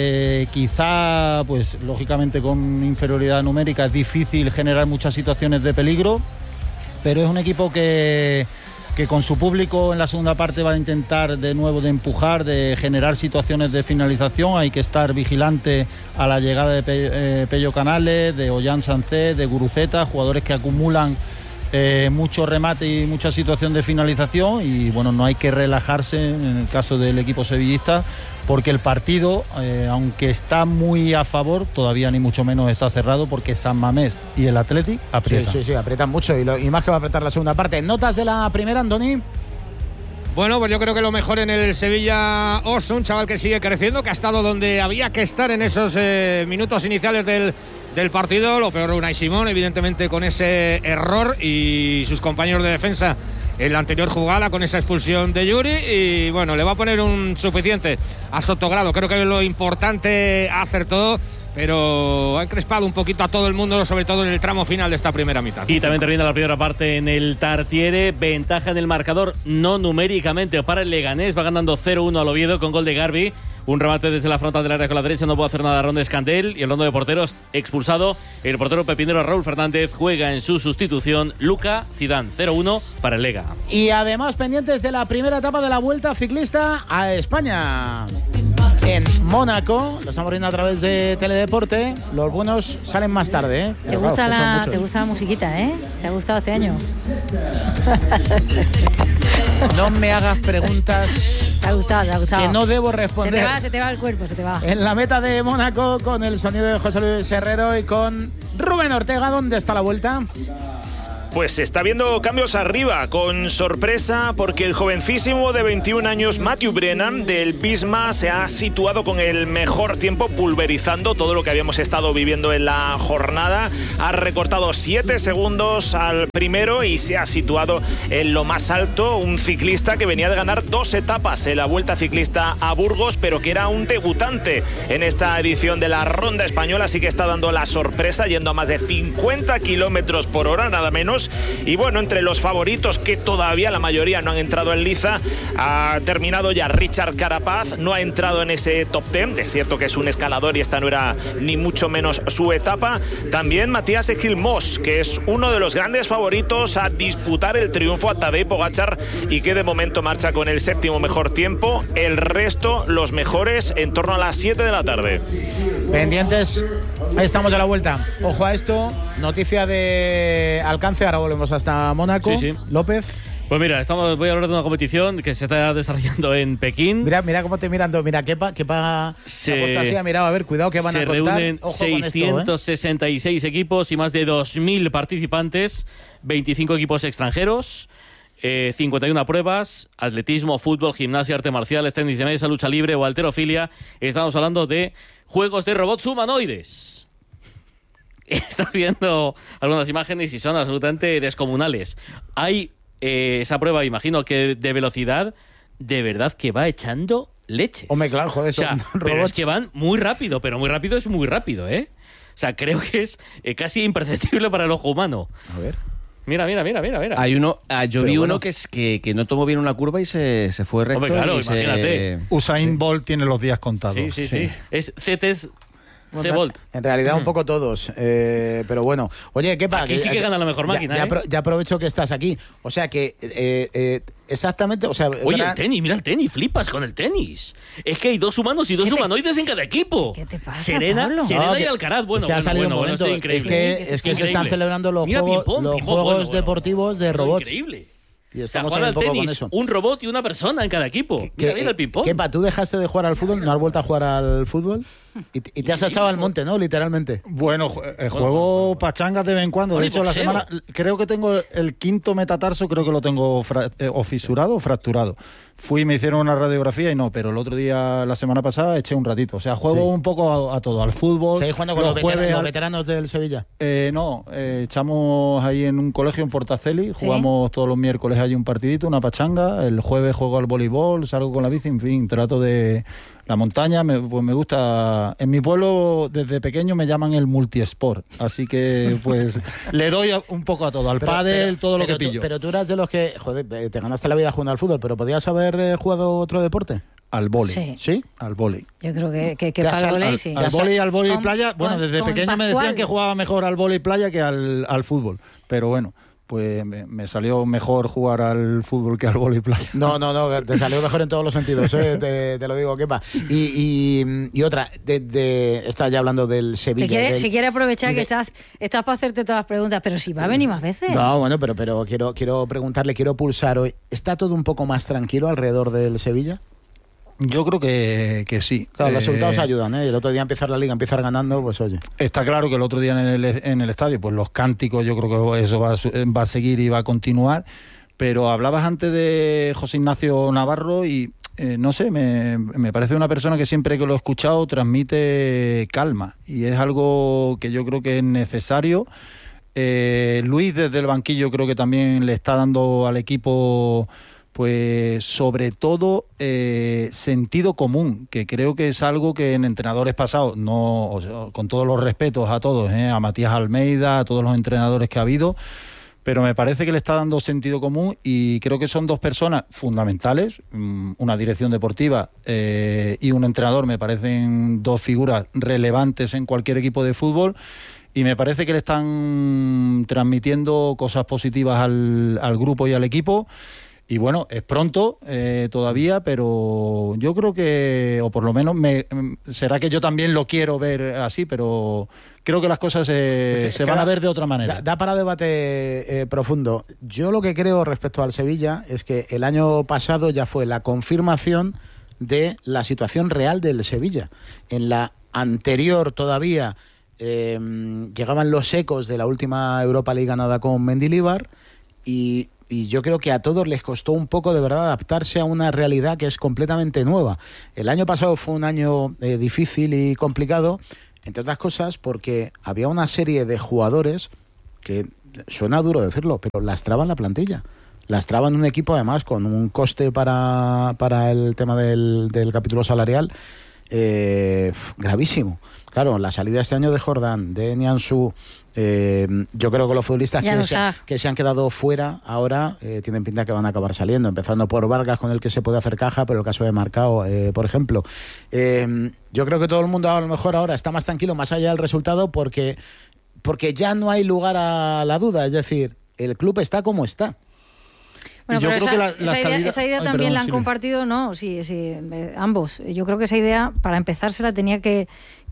Quizá, pues lógicamente con inferioridad numérica es difícil generar muchas situaciones de peligro, pero es un equipo que con su público en la segunda parte va a intentar de nuevo de empujar, de generar situaciones de finalización. Hay que estar vigilante a la llegada de Pello Canales, de Ollán Sancet, de Guruceta, jugadores que acumulan mucho remate y mucha situación de finalización, y bueno, no hay que relajarse en el caso del equipo sevillista, porque el partido, aunque está muy a favor, todavía ni mucho menos está cerrado, porque San Mamés y el Athletic aprietan. Sí, aprietan mucho, y más que va a apretar la segunda parte. ¿Notas de la primera, Andoni? Bueno, pues yo creo que lo mejor en el Sevilla, Oso, un chaval que sigue creciendo, que ha estado donde había que estar en esos minutos iniciales del partido. Lo peor Unai Simón, evidentemente, con ese error, y sus compañeros de defensa en la anterior jugada con esa expulsión de Yuri, y bueno, le va a poner un suficiente a Sotogrado. Creo que lo importante acertó, pero ha encrespado un poquito a todo el mundo, sobre todo en el tramo final de esta primera mitad. Y también termina la primera parte en el Tartiere. Ventaja en el marcador, no numéricamente, para el Leganés. Va ganando 0-1 al Oviedo con gol de Garbi. Un remate desde la frontal del área con la derecha, no puede hacer nada Ron Escandel, y el rondo de porteros expulsado. El portero pepinero Raúl Fernández juega en su sustitución Luca Zidane. 0-1 para el Lega. Y además pendientes de la primera etapa de la Vuelta Ciclista a España. en Mónaco. Lo estamos viendo a través de Teledeporte. Los buenos salen más tarde, ¿eh? Te gusta la musiquita, ¿eh? ¿Te ha gustado este año? No me hagas preguntas. Te ha gustado. Que no debo responder. Se te va el cuerpo, se te va. En la meta de Mónaco, con el sonido de José Luis Herrero y con Rubén Ortega. ¿Dónde está la vuelta? Pues se está viendo cambios arriba, con sorpresa, porque el jovencísimo de 21 años, Matthew Brennan, del Visma, se ha situado con el mejor tiempo, pulverizando todo lo que habíamos estado viviendo en la jornada. Ha recortado 7 segundos al primero y se ha situado en lo más alto. Un ciclista que venía de ganar 2 etapas en la Vuelta Ciclista a Burgos, pero que era un debutante en esta edición de la Ronda Española, así que está dando la sorpresa, yendo a más de 50 kilómetros por hora, nada menos. Y bueno, entre los favoritos, que todavía la mayoría no han entrado en liza, ha terminado ya Richard Carapaz, no ha entrado en ese top 10, es cierto que es un escalador y esta no era ni mucho menos su etapa. También Matías Ejil-Mos, que es uno de los grandes favoritos a disputar el triunfo a Tadej Pogačar y que de momento marcha con el 7º mejor tiempo. El resto, los mejores, en torno a las 7 de la tarde. Pendientes, ahí estamos de la vuelta. Ojo a esto, noticia de alcance. Ahora volvemos hasta Mónaco. Sí. López. Pues mira, voy a hablar de una competición que se está desarrollando en Pekín. Mira cómo te mirando. Mira, Kepa así ha mirado. A ver, cuidado que van a contar. Se reúnen 666 equipos y más de 2.000 participantes, 25 equipos extranjeros, 51 pruebas, atletismo, fútbol, gimnasia, arte marciales, tenis de mesa, lucha libre o halterofilia. Estamos hablando de juegos de robots humanoides. Estás viendo algunas imágenes y son absolutamente descomunales. Hay esa prueba, imagino que de velocidad, de verdad que va echando leches. Hombre, claro, joder, o sea, pero es que van muy rápido, pero muy rápido es muy rápido, ¿eh? O sea, creo que es casi imperceptible para el ojo humano. A ver. Mira. Hay uno, yo vi uno que no tomó bien una curva y se fue recto. Hombre, claro, y imagínate. Usain Bolt tiene los días contados. Sí. Es CTS. En realidad un poco todos, pero bueno. Oye, ¿qué pasa? Aquí sí que gana la mejor máquina. Ya aprovecho que estás aquí. O sea que exactamente, o sea, oye, el tenis, mira el tenis, flipas con el tenis. Es que hay 2 humanos y 2 humanoides en cada equipo. ¿Qué te pasa, Serena y Alcaraz. Bueno, es que ha salido un momento. Esto es increíble. Es que se están celebrando los juegos deportivos de robots. Increíble. Y estamos jugar al poco tenis, con eso. un robot y una persona en cada equipo. Mira el ping-pong. ¿Qué, tú dejaste de jugar al fútbol? ¿No has vuelto a jugar al fútbol? Y te has echado al monte, ¿no? Literalmente. Bueno, juego pachangas de vez en cuando. De hecho, la semana creo que tengo el 5º metatarso, creo que lo tengo o fisurado o fracturado. Fui y me hicieron una radiografía y no, pero el otro día, la semana pasada, eché un ratito. O sea, juego un poco a todo, al fútbol. ¿Seguís jugando con los veteranos del Sevilla? No, echamos ahí en un colegio en Portaceli, jugamos todos los miércoles allí un partidito, una pachanga, el jueves juego al voleibol, salgo con la bici, en fin, trato de... La montaña, pues me gusta. En mi pueblo, desde pequeño, me llaman el multiesport. Así que, pues, le doy un poco a todo. Al pádel, todo lo que pillo. Pero tú eras de los que, joder, te ganaste la vida jugando al fútbol, pero ¿podías haber jugado otro deporte? Al vóley. Sí. Al vóley. Yo creo que para el vóley, sí. Al vóley playa. Bueno, desde pequeño me decían que jugaba mejor al vóley playa que al fútbol. Pero bueno, pues me salió mejor jugar al fútbol que al vóley playa. No, te salió mejor en todos los sentidos, te lo digo, Kepa. Y otra, estás ya hablando del Sevilla. Si quiere aprovechar que estás para hacerte todas las preguntas, pero si va a venir más veces. No, bueno, pero quiero preguntarle, quiero pulsar hoy. ¿Está todo un poco más tranquilo alrededor del Sevilla? Yo creo que sí. Claro, los resultados ayudan, ¿eh? El otro día empezar la liga, empezar ganando, pues oye. Está claro que el otro día en el estadio, pues los cánticos, yo creo que eso va a seguir y va a continuar. Pero hablabas antes de José Ignacio Navarro y no sé, me parece una persona que siempre que lo he escuchado transmite calma. Y es algo que yo creo que es necesario. Luis desde el banquillo creo que también le está dando al equipo... pues sobre todo sentido común, que creo que es algo que en entrenadores pasados, no, o sea, con todos los respetos a todos, a Matías Almeida, a todos los entrenadores que ha habido, pero me parece que le está dando sentido común y creo que son 2 personas fundamentales, una dirección deportiva y un entrenador, me parecen 2 figuras relevantes en cualquier equipo de fútbol. Y me parece que le están transmitiendo cosas positivas al grupo y al equipo. Y bueno, es pronto todavía, pero yo creo que, o por lo menos será que yo también lo quiero ver así, pero creo que las cosas se van a ver de otra manera. Da para debate profundo. Yo lo que creo respecto al Sevilla es que el año pasado ya fue la confirmación de la situación real del Sevilla. En la anterior todavía llegaban los ecos de la última Europa League ganada con Mendilibar y yo creo que a todos les costó un poco de verdad adaptarse a una realidad que es completamente nueva. El año pasado fue un año difícil y complicado, entre otras cosas porque había una serie de jugadores que, suena duro decirlo, pero lastraban la plantilla. Lastraban un equipo además con un coste para el tema del capítulo salarial gravísimo. Claro, la salida este año de Jordán, de Nianzú, yo creo que los futbolistas que se han quedado fuera ahora tienen pinta que van a acabar saliendo, empezando por Vargas, con el que se puede hacer caja, pero el caso de Marcao, por ejemplo. Yo creo que todo el mundo a lo mejor ahora está más tranquilo, más allá del resultado, porque ya no hay lugar a la duda, es decir, el club está como está. Bueno, pero esa idea también la han compartido, ¿no? Sí, ambos. Yo creo que esa idea, para empezar, la tenía que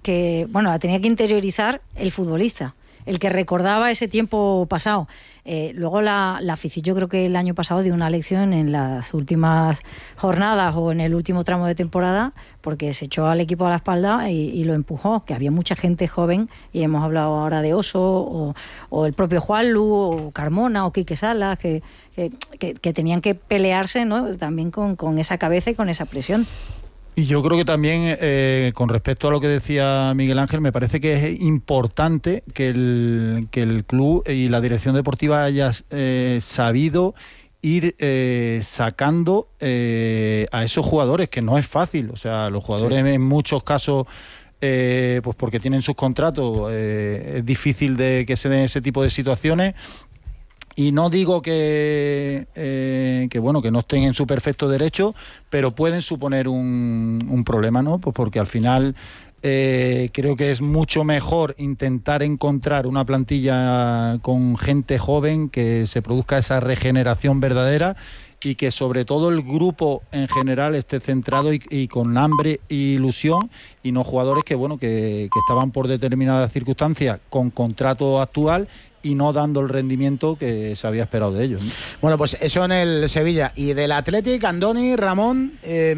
interiorizar el futbolista, el que recordaba ese tiempo pasado. Luego la afición, yo creo que el año pasado dio una lección en las últimas jornadas o en el último tramo de temporada, porque se echó al equipo a la espalda y lo empujó, que había mucha gente joven, y hemos hablado ahora de Oso o el propio Juanlu o Carmona o Quique Salas, que tenían que pelearse, ¿no? También con esa cabeza y con esa presión. Y yo creo que también, con respecto a lo que decía Miguel Ángel, me parece que es importante que el club y la dirección deportiva haya sabido ir sacando a esos jugadores, que no es fácil. O sea, los jugadores en muchos casos, pues porque tienen sus contratos, es difícil de que se den ese tipo de situaciones. Y no digo que no estén en su perfecto derecho, pero pueden suponer un problema, ¿no? Pues porque al final creo que es mucho mejor intentar encontrar una plantilla con gente joven, que se produzca esa regeneración verdadera y que sobre todo el grupo en general esté centrado y con hambre e ilusión, y no jugadores que estaban por determinadas circunstancias con contrato actual y no dando el rendimiento que se había esperado de ellos, ¿no? Bueno, pues eso en el Sevilla. Y del Athletic, Andoni, Ramón,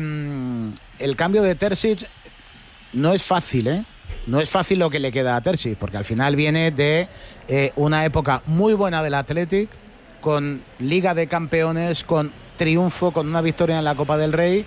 el cambio de Terzic no es fácil, ¿eh? No es fácil lo que le queda a Terzic, porque al final viene de una época muy buena del Athletic, con Liga de Campeones, con triunfo, con una victoria en la Copa del Rey.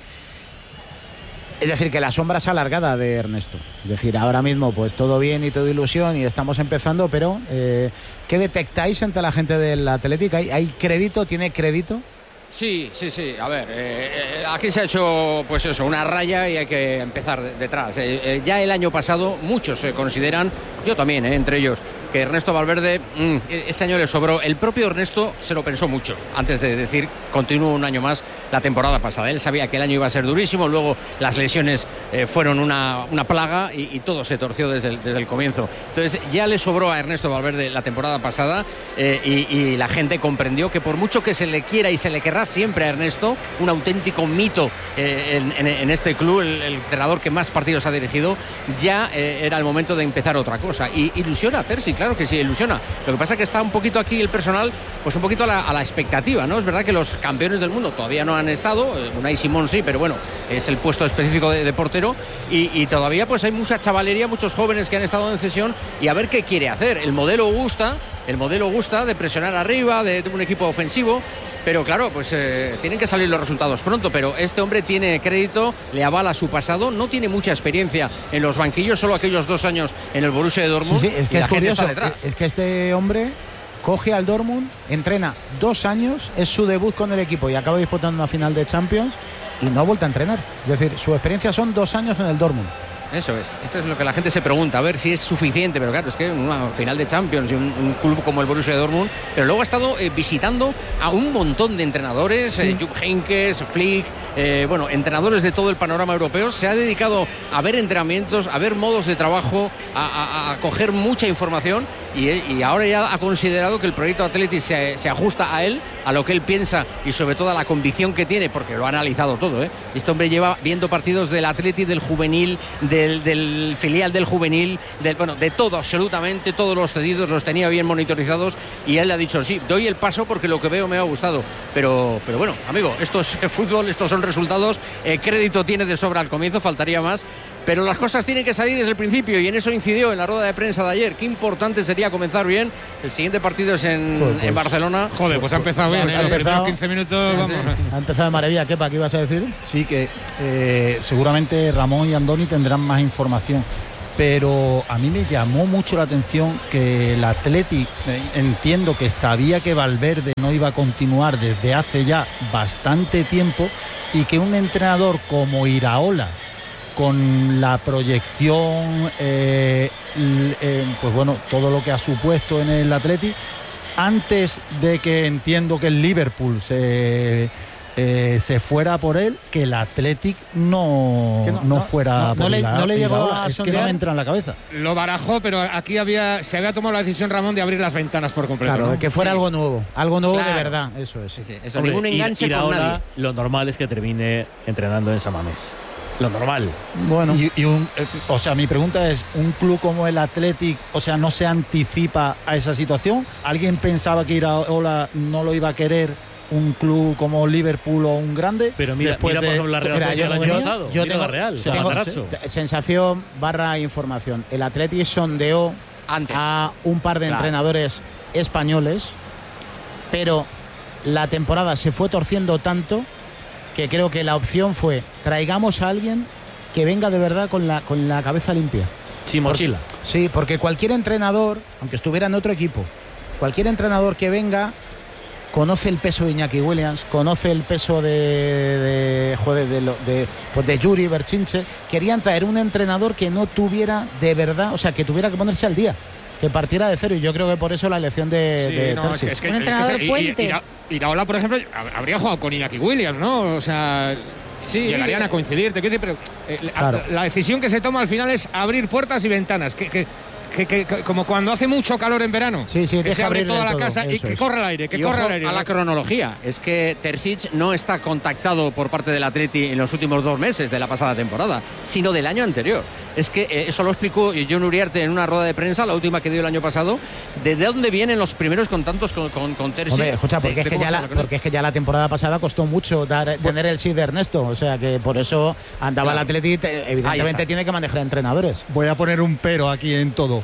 Es decir, que la sombra es alargada de Ernesto. Es decir, ahora mismo pues todo bien y todo ilusión y estamos empezando, pero ¿qué detectáis entre la gente del Athletic? ¿Hay crédito? ¿Tiene crédito? Sí. A ver, aquí se ha hecho pues eso, una raya, y hay que empezar detrás. Ya el año pasado muchos se consideran, yo también, entre ellos, que Ernesto Valverde ese año le sobró. El propio Ernesto se lo pensó mucho antes de decir continúo un año más la temporada pasada. Él sabía que el año iba a ser durísimo, luego las lesiones fueron una plaga y todo se torció desde el comienzo. Entonces ya le sobró a Ernesto Valverde la temporada pasada, y la gente comprendió que por mucho que se le quiera y se le querrá siempre a Ernesto, un auténtico mito en este club, el entrenador que más partidos ha dirigido, ya era el momento de empezar otra cosa. Y ilusiona a Terzic, claro que sí, ilusiona. Lo que pasa es que está un poquito aquí el personal, pues un poquito a la expectativa, ¿no? Es verdad que los campeones del mundo todavía no han estado, Unai Simón sí, pero bueno, es el puesto específico de portero, y todavía pues hay mucha chavalería, muchos jóvenes que han estado en cesión, y a ver qué quiere hacer. El modelo gusta de presionar arriba, de un equipo ofensivo, pero claro, pues tienen que salir los resultados pronto. Pero este hombre tiene crédito, le avala su pasado, no tiene mucha experiencia en los banquillos, solo aquellos 2 años en el Borussia de Dortmund. Sí, es que es curioso, es que este hombre coge al Dortmund, entrena 2 años, es su debut con el equipo y acaba disputando una final de Champions y no ha vuelto a entrenar. Es decir, su experiencia son 2 años en el Dortmund. Eso es lo que la gente se pregunta, a ver si es suficiente, pero claro, es que una final de Champions y un club como el Borussia Dortmund, pero luego ha estado visitando a un montón de entrenadores, Jupp Heynckes, Flick, entrenadores de todo el panorama europeo, se ha dedicado a ver entrenamientos, a ver modos de trabajo, a coger mucha información y ahora ya ha considerado que el proyecto Athletic se ajusta a él, a lo que él piensa y sobre todo a la convicción que tiene, porque lo ha analizado todo. Este hombre lleva viendo partidos del Athletic, del juvenil, del filial del juvenil, de todo, absolutamente todos los cedidos los tenía bien monitorizados y él le ha dicho, sí, doy el paso porque lo que veo me ha gustado, pero bueno, amigo, esto es fútbol, estos son resultados, crédito tiene de sobra al comienzo, faltaría más, pero las cosas tienen que salir desde el principio y en eso incidió en la rueda de prensa de ayer. Qué importante sería comenzar bien. El siguiente partido es en Barcelona. Joder, pues ha empezado bien. Ha empezado 15 minutos, vamos. Ha empezado de maravilla. ¿Qué ibas a decir? Sí, que seguramente Ramón y Andoni tendrán más información, pero a mí me llamó mucho la atención que el Athletic, entiendo que sabía que Valverde no iba a continuar desde hace ya bastante tiempo y que un entrenador como Iraola, con la proyección, pues bueno, todo lo que ha supuesto en el Athletic, antes de que entiendo que el Liverpool se fuera por él, que el Athletic no fuera por él. No le llegó a es que no me entra en la cabeza. Lo barajó, pero aquí se había tomado la decisión, Ramón, de abrir las ventanas por completo. Claro, ¿no? que fuera algo nuevo Claro. de verdad, eso es. Sí, eso, Hombre, ningún enganche ir con ahora, nadie. lo normal es que termine entrenando en San Mamés. Lo normal. Bueno, O sea, mi pregunta es, ¿un club como el Athletic, o sea, no se anticipa a esa situación? ¿Alguien pensaba que Iraola no lo iba a querer un club como Liverpool o un grande? Pero mira por ejemplo, la Real Sociedad el año pasado. yo Mira tengo, la Real. tengo sensación / información. El Athletic sondeó Antes. a un par de entrenadores españoles, pero la temporada se fue torciendo tanto que creo que la opción fue traigamos a alguien que venga de verdad con la cabeza limpia. Sin mochila. Sí, porque cualquier entrenador, aunque estuviera en otro equipo, cualquier entrenador que venga conoce el peso de Iñaki Williams, conoce el peso de Yuri Berchinche. Querían traer un entrenador que no tuviera de verdad, o sea, que tuviera que ponerse al día, que partiera de cero, y yo creo que por eso la elección de Terzic. Un entrenador puente. Iraola, por ejemplo, habría jugado con Iñaki Williams, ¿no? O sea, sí, llegarían a coincidir, te quiero decir, pero Claro. la decisión que se toma al final es abrir puertas y ventanas, como cuando hace mucho calor en verano. Sí, que deja se abre abrir toda del la todo, casa y eso que es. corre el aire, que Y corre ojo el aire. a la cronología, es que Terzic no está contactado por parte del Atleti en los últimos 2 meses de la pasada temporada, sino del año anterior. Es que eso lo explicó Jon Uriarte en una rueda de prensa, la última que dio el año pasado, de dónde vienen los primeros contactos con Terzic. Hombre, escucha, porque es que ya la temporada pasada costó mucho tener el sí de Ernesto, o sea que por eso andaba el Atleti, evidentemente tiene que manejar entrenadores. Voy a poner un pero aquí en todo,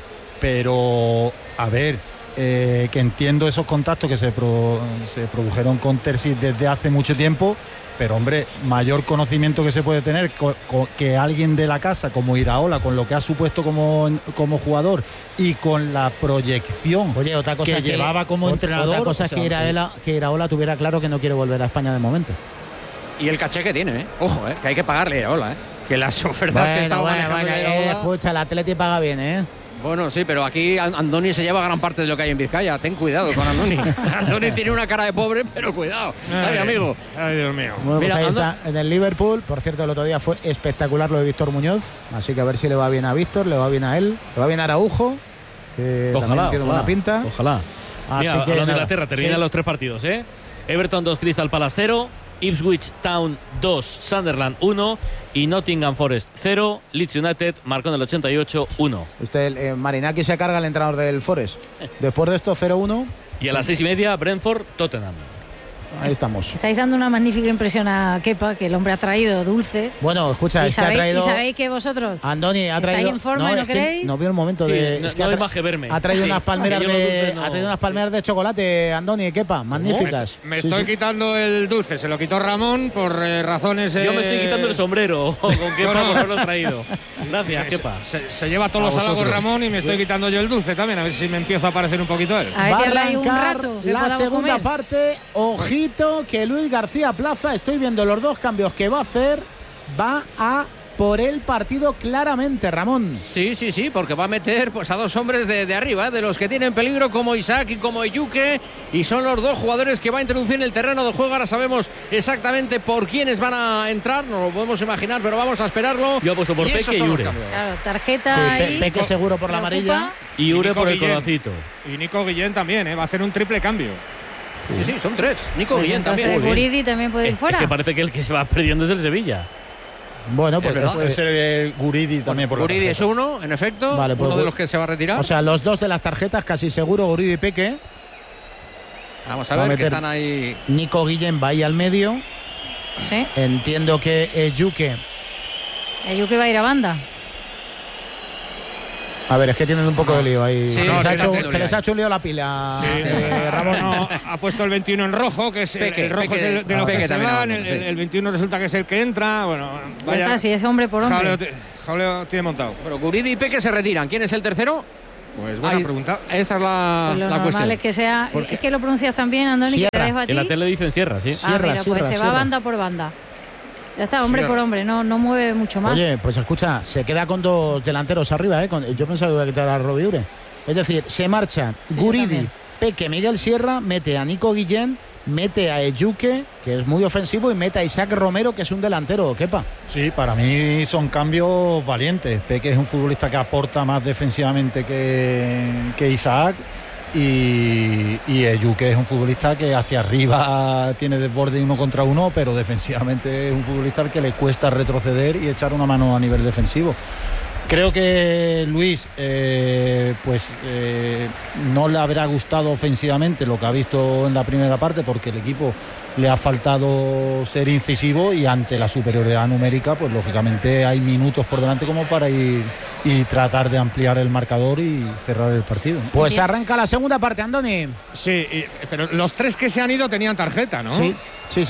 pero a ver, que entiendo esos contactos que se produjeron con Terzic desde hace mucho tiempo, pero hombre, mayor conocimiento que se puede tener que alguien de la casa como Iraola, con lo que ha supuesto como jugador y con la proyección otra cosa que llevaba como entrenador. Otra cosa es que Iraola tuviera claro que no quiere volver a España de momento. Y el caché que tiene, ojo, que hay que pagarle a Iraola, que las ofertas que estaba manejando Iraola. Escucha, el Atleti paga bien, Bueno, sí, pero aquí Andoni se lleva gran parte de lo que hay en Vizcaya. Ten cuidado con Andoni. Andoni tiene una cara de pobre, pero cuidado. Ay, amigo. Ay, Dios mío. Bueno, pues Mira, ahí está, en el Liverpool. Por cierto, el otro día fue espectacular lo de Víctor Muñoz. Así que a ver si le va bien a Víctor, le va bien a él, le va bien a Araujo, que también tiene buena pinta. Ojalá. Así Mira, que hablando de nada, Inglaterra, terminan sí. los 3 partidos, Everton 2, Crystal Palace 0, Ipswich Town 2, Sunderland 1 y Nottingham Forest 0. Leeds United marcó en el 88 1. Marinaki se carga el entrenador del Forest. Después de esto 0-1. Y a las 6:30, Brentford Tottenham. Ahí estamos. Estáis dando una magnífica impresión a Kepa, que el hombre ha traído dulce. Bueno, escucha, ¿Y sabéis que vosotros Andoni ha traído. estáis en forma y no queréis? No vio el momento de. No hay más que verme. Ha traído unas palmeras Que yo los dulces ha traído unas palmeras de chocolate, Andoni y Kepa, magníficas. Me estoy quitando el dulce, se lo quitó Ramón por razones. Yo me estoy quitando el sombrero con Kepa por haberlo traído. Gracias, Kepa. Se lleva todos los halagos Ramón y me estoy quitando yo el dulce también, a ver si me empiezo a parecer un poquito él. A ver Va si a habláis un arrancar rato. que la podamos segunda comer. parte. Ojito que Luis García Plaza, estoy viendo los 2 cambios que va a hacer. Va a por el partido claramente, Ramón. Sí, porque va a meter pues a dos hombres de arriba, de los que tienen peligro, como Isaac y como Ejuke, y son los dos jugadores que va a introducir en el terreno de juego. Ahora sabemos exactamente por quiénes van a entrar, no lo podemos imaginar, pero vamos a esperarlo. Yo he puesto por Peque y Ure. Claro, tarjeta ahí. Peque seguro por la amarilla. Y Ure por el codacito. Y Nico Guillén también, va a hacer un triple cambio. Sí, son tres. Nico Pues Guillén entonces también. Guridi también puede ir fuera. Es que parece que el que se va perdiendo es el Sevilla. Bueno, pues puede ser el Guridi también por la Guridi tarjeta. es uno, en efecto, Vale, pues uno de los que se va a retirar. O sea, los dos de las tarjetas casi seguro, Guridi y Peque. Vamos a va a ver que meter están ahí. Nico Guillén va ahí al medio. Sí. Entiendo que Ejuke. Ejuke va a ir a banda. A ver, es que tienen un poco de lío ahí. Sí, se les sí, ha hecho un lío la pila. Ramón ha puesto el 21 en rojo, que es Peque, el rojo Peque, es de los que Peque se también van, abandono, el 21 resulta que es el que entra. Bueno, Ya está, si es hombre por hombre. Jaleo tiene montado. Pero Guridi y Peque se retiran. ¿Quién es el tercero? Pues buena pregunta. Esa es la Pues lo normal cuestión. es que sea. Es que lo pronuncias tan bien, Andoni, que te Sierra. dejo a ti. En la tele dicen Sierra, sí. Ah, mira, pues se va Sierra. banda por banda. Ya está, hombre Sierra. por hombre, no mueve mucho más. Oye, pues escucha, se queda con dos delanteros arriba, ¿eh? Yo pensaba que iba a quitar a Robbie Ure. Es decir, se marcha Sí, yo Guridi, también. Peque, Miguel Sierra, mete a Nico Guillén, mete a Ejuke, que es muy ofensivo, y mete a Isaac Romero, que es un delantero, Kepa. Sí, para mí son cambios valientes. Peque es un futbolista que aporta más defensivamente que Isaac. Y Ejuke es un futbolista que hacia arriba tiene desborde 1 contra 1, pero defensivamente es un futbolista al que le cuesta retroceder y echar una mano a nivel defensivo. Creo que Luis no le habrá gustado ofensivamente lo que ha visto en la primera parte, porque el equipo le ha faltado ser incisivo, y ante la superioridad numérica pues lógicamente hay minutos por delante como para ir y tratar de ampliar el marcador y cerrar el partido. Pues arranca la segunda parte, Andoni. Sí, pero los tres que se han ido tenían tarjeta, ¿no? Sí.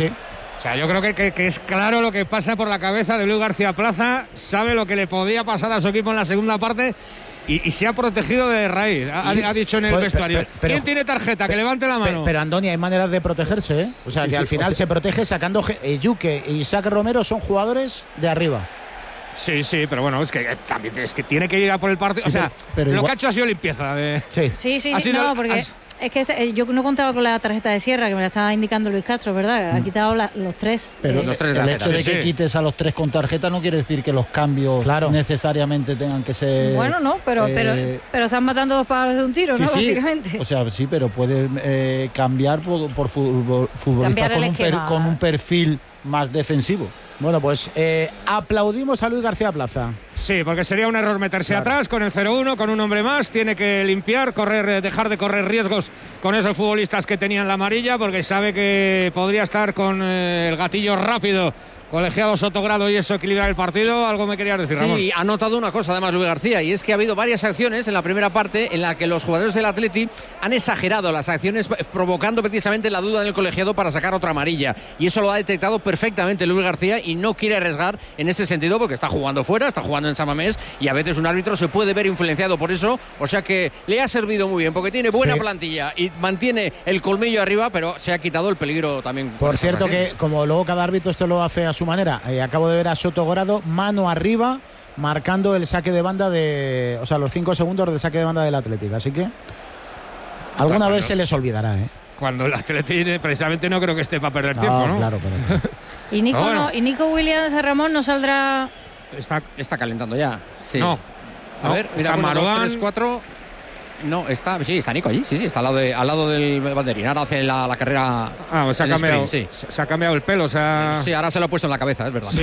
O sea, yo creo que es claro lo que pasa por la cabeza de Luis García Plaza, sabe lo que le podía pasar a su equipo en la segunda parte y se ha protegido de raíz. Ha dicho en el vestuario. ¿Quién tiene tarjeta? Que levante la mano. Pero Andoni, hay maneras de protegerse, ¿eh? O sea, que al final se protege sacando Ejuke y Isaac Romero son jugadores de arriba. Sí, pero bueno, es que también tiene que ir a por el partido. Sí, o sea, pero lo igual... que ha hecho ha sido limpieza. Sí, Ha sido- no, porque es que yo no contaba con la tarjeta de Sierra, que me la estaba indicando Luis Castro, ¿verdad? Ha quitado los tres. Pero Los tres de el tarjeta, hecho de sí, que sí. quites a los tres con tarjeta no quiere decir que los cambios necesariamente tengan que ser... Bueno, no, pero están matando dos pájaros de un tiro, Sí, ¿no? sí. Básicamente. O sea, sí, pero puede cambiar por futbolistas Cambiar el esquema. con un perfil más defensivo. Bueno, pues aplaudimos a Luis García Plaza. Sí, porque sería un error meterse atrás con el 0-1, con un hombre más. Tiene que limpiar, dejar de correr riesgos con esos futbolistas que tenían la amarilla, porque sabe que podría estar con el gatillo rápido. Colegiado Sotogrado, y eso equilibrar el partido. Algo me querías decir, Ramón. Sí, ha notado una cosa además Luis García, y es que ha habido varias acciones en la primera parte en la que los jugadores del Atleti han exagerado las acciones, provocando precisamente la duda en el colegiado para sacar otra amarilla, y eso lo ha detectado perfectamente Luis García y no quiere arriesgar en ese sentido, porque está jugando fuera, está jugando en San Mamés, y a veces un árbitro se puede ver influenciado por eso. O sea que le ha servido muy bien, porque tiene buena plantilla y mantiene el colmillo arriba, pero se ha quitado el peligro también. Por cierto, que como luego cada árbitro esto lo hace a su manera, acabo de ver a Sotogrado mano arriba marcando el saque de banda los 5 segundos de saque de banda del Atlético, así que alguna vez se les olvidará, ¿eh? Cuando el Atleti precisamente no creo que esté para perder tiempo, ¿no? Claro, pero... Y Nico, bueno. y Nico Williams Ramón no saldrá. Está calentando ya. Sí. No. A ver, mira, está 1, 2, Marouane. 3, 4. No, está Nico allí, sí, está al lado del banderín. Ahora hace la carrera. Pues se ha el cambiado. sprint, sí. Se ha cambiado el pelo, Sí, ahora se lo ha puesto en la cabeza, es verdad. Sí.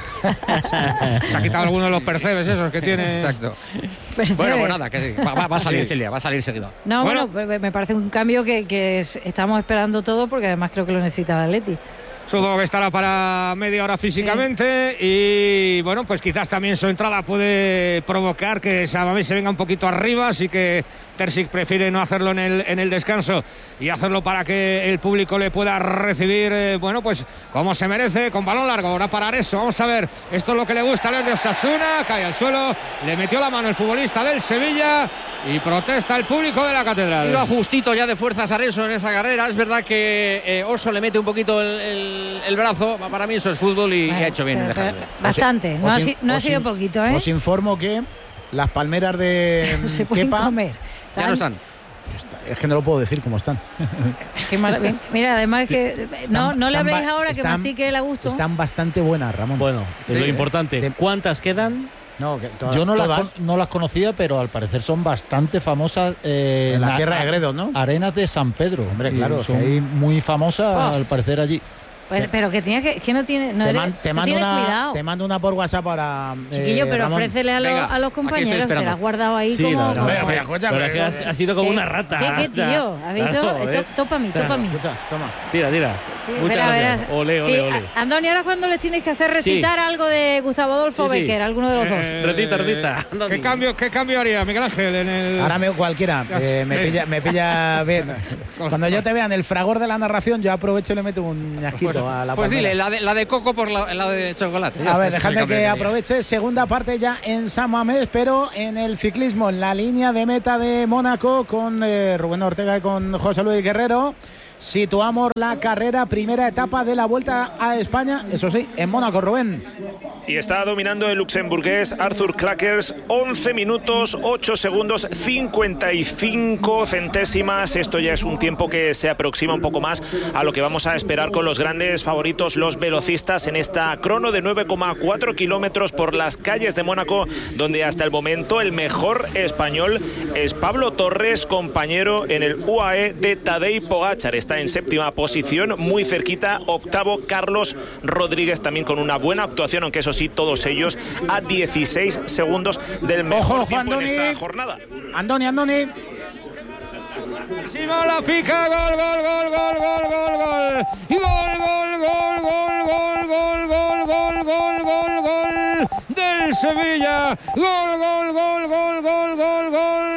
Se ha quitado alguno de los percebes esos que tiene. Exacto. Percebes. Bueno, pues nada, que sí. Va a salir, Silvia, va a salir seguido. No, Bueno. bueno, me parece un cambio que estamos esperando todo, porque además creo que lo necesita el Atleti. Supongo que estará para media hora físicamente y bueno, pues quizás también su entrada puede provocar que Samamés se venga un poquito arriba, así que Terzic prefiere no hacerlo en el descanso y hacerlo para que el público le pueda recibir, pues como se merece, con balón largo. Ahora para eso, vamos a ver, esto es lo que le gusta a los de Osasuna, cae al suelo, le metió la mano el futbolista del Sevilla y protesta el público de la Catedral. Iba justito ya de fuerzas Areso en esa carrera. Es verdad que Oso le mete un poquito el brazo. Para mí eso es fútbol y ha hecho bien en dejarlo. Bastante, no ha sido poquito, ¿eh? Os informo que las palmeras de se pueden Kepa comer. Ya no están. Es que no lo puedo decir cómo están. Mira, además que no le habléis ahora que mastique el a gusto. Están bastante buenas, Ramón. Bueno, sí, lo importante, ¿cuántas quedan? No, yo no las conocía, pero al parecer son bastante famosas. En la Sierra de Gredos, ¿no? Arenas de San Pedro. Hombre, claro. Son muy famosas al parecer allí. Pues, pero que no tiene. No te mando una por WhatsApp para. Chiquillo, pero Ramón. ofrécele a los compañeros, te la has guardado ahí sí, como. Pero es que ha sido como una rata. ¿Qué tío? ¿Has visto? Topa a mí. Escucha, toma. Tira. Muchas gracias. Ole. Andoni, ahora cuando les tienes que hacer recitar algo de Gustavo Adolfo Becker, alguno de los dos. Recita. ¿Qué cambio haría Miguel Ángel en el...? Ahora cualquiera. Me pilla bien. Cuando yo te vea en el fragor de la narración, yo aprovecho y le meto un ñasquito a la Pues palmera. dile, la de coco por la de chocolate. A ver, dejadme que aproveche. Segunda parte ya en San Mamés, pero en el ciclismo, en la línea de meta de Mónaco, con Rubén Ortega y con José Luis Guerrero. Situamos la carrera, primera etapa de la Vuelta a España, eso sí, en Mónaco, Rubén. Y está dominando el luxemburgués Arthur Clackers, 11 minutos, 8 segundos, 55 centésimas. Esto ya es un tiempo que se aproxima un poco más a lo que vamos a esperar con los grandes favoritos, los velocistas, en esta crono de 9,4 kilómetros por las calles de Mónaco, donde hasta el momento el mejor español es Pablo Torres, compañero en el UAE de Tadej Pogačar. Está en séptima posición, muy cerquita, octavo Carlos Rodríguez, también con una buena actuación, aunque eso sí, todos ellos a 16 segundos del mejor tiempo en esta jornada. Andoni. Simón la pica, gol. Y gol del Sevilla. Gol.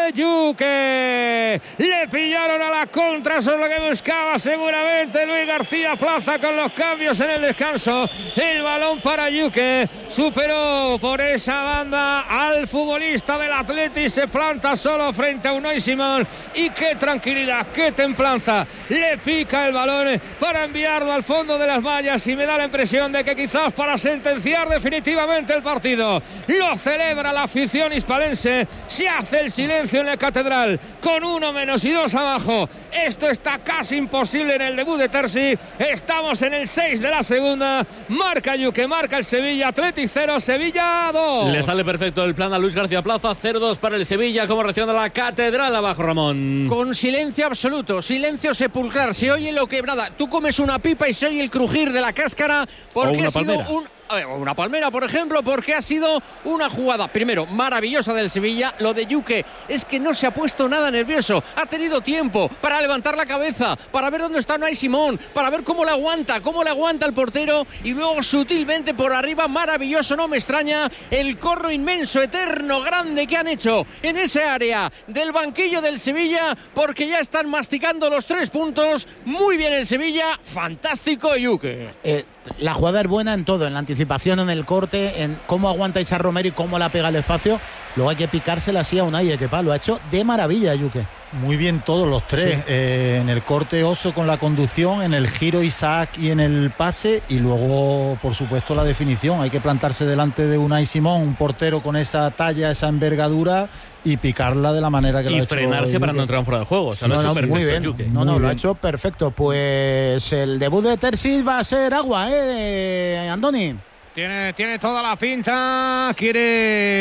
Yuque. Le pillaron a la contra, eso es lo que buscaba seguramente Luis García Plaza con los cambios en el descanso. El balón para Yuque. Superó por esa banda al futbolista del Atleti, se planta solo frente a Unai Simón. Y qué tranquilidad, qué templanza. Le pica el balón para enviarlo al fondo de las mallas y me da la impresión de que quizás para sentenciar definitivamente el partido. Lo celebra la afición hispalense. Se hace el silencio en la Catedral con 1 menos y 2 abajo. Esto está casi imposible en el debut de Terzic. Estamos en el 6 de la segunda. Marca Yuque, marca el Sevilla. Athletic 0, Sevilla 2. Le sale perfecto el plan a Luis García Plaza. 0-2 para el Sevilla. ¿Cómo reacciona la Catedral abajo, Ramón? Con silencio absoluto, silencio sepulcral. Se oye lo que nada. Tú comes una pipa y se oye el crujir de la cáscara porque ha sido una palmera, por ejemplo, porque ha sido una jugada, primero, maravillosa del Sevilla. Lo de Yuque es que no se ha puesto nada nervioso. Ha tenido tiempo para levantar la cabeza, para ver dónde está Unai Simón, para ver cómo le aguanta el portero y luego sutilmente por arriba, maravilloso, no me extraña, el corro inmenso, eterno, grande que han hecho en ese área del banquillo del Sevilla, porque ya están masticando los 3 puntos. Muy bien el Sevilla, fantástico Yuque. La jugada es buena en todo, en la anticipación, en el corte, en cómo aguanta Isa Romero y cómo la pega al espacio. Luego hay que picársela así a Unai, que lo ha hecho de maravilla, Yuque. Muy bien todos los tres, sí. En el corte Oso con la conducción, en el giro Isaac y en el pase, y luego por supuesto la definición. Hay que plantarse delante de Unai Simón, un portero con esa talla, esa envergadura, y picarla de la manera que lo ha hecho. Y frenarse para no entrar en fuera de juego. O sea, lo ha hecho perfecto, muy bien. Yuque. Lo ha hecho perfecto. Pues el debut de Terzic va a ser agua, Andoni. Tiene toda la pinta, quiere,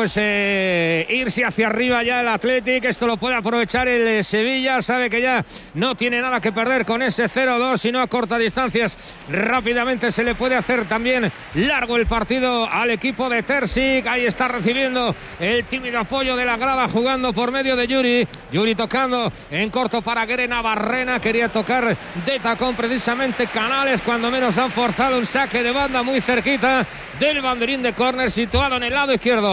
irse hacia arriba ya el Athletic. Esto lo puede aprovechar el Sevilla, sabe que ya no tiene nada que perder con ese 0-2, sino a cortas distancias rápidamente se le puede hacer también largo el partido al equipo de Terzic. Ahí está recibiendo el tímido apoyo de la grada, jugando por medio de Yuri tocando en corto para Guerena Barrena, quería tocar de tacón precisamente Canales, cuando menos han forzado un saque de banda muy cerquita del banderín de córner situado en el lado izquierdo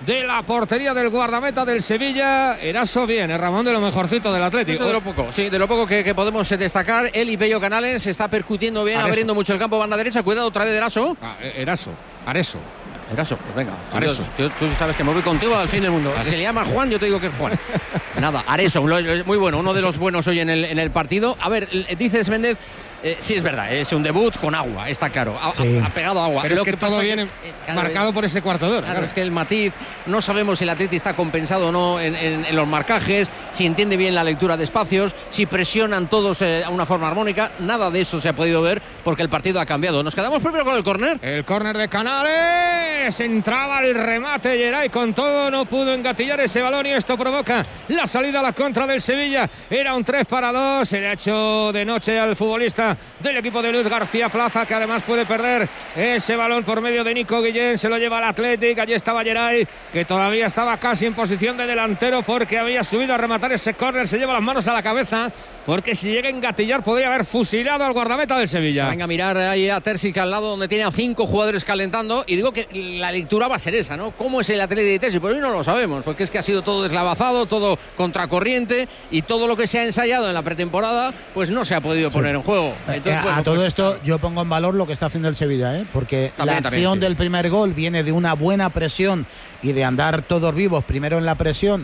de la portería del guardameta del Sevilla. Eraso bien, Ramón, de lo mejorcito del Atlético. De lo poco, sí, de lo poco que podemos destacar. Él y Pello Canales está percutiendo bien, abriendo mucho el campo, banda derecha. Cuidado otra vez de Eraso. Areso, pues venga, Areso. Tú sabes que me voy contigo al fin del mundo. Se le llama Juan, yo te digo que es Juan. Nada, Areso, muy bueno, uno de los buenos hoy en el partido. A ver, dices Méndez. Sí, es verdad, es un debut con agua, está claro. Ha pegado agua. Pero es que todo viene marcado por ese cuarto de hora. Claro, es que el matiz, no sabemos si el Atleti está compensado o no en los marcajes, si entiende bien la lectura de espacios, si presionan todos a una forma armónica. Nada de eso se ha podido ver porque el partido ha cambiado. Nos quedamos primero con el córner. El córner de Canales. Entraba el remate, Geray con todo, no pudo engatillar ese balón y esto provoca la salida a la contra del Sevilla. Era un 3-2, se le ha hecho de noche al futbolista del equipo de Luis García Plaza, que además puede perder ese balón por medio de Nico Guillén. Se lo lleva al Athletic. Allí estaba Geray, que todavía estaba casi en posición de delantero porque había subido a rematar ese córner. Se lleva las manos a la cabeza porque si llega a engatillar podría haber fusilado al guardameta del Sevilla. Venga a mirar ahí a Terzic al lado, donde tiene a 5 jugadores calentando, y digo que la lectura va a ser esa, ¿no? ¿Cómo es el Athletic de Terzic? Pues hoy no lo sabemos, porque es que ha sido todo deslavazado, todo contracorriente, y todo lo que se ha ensayado en la pretemporada pues no se ha podido poner en juego. Entonces, a todo esto yo pongo en valor lo que está haciendo el Sevilla, porque la acción del primer gol viene de una buena presión y de andar todos vivos, primero en la presión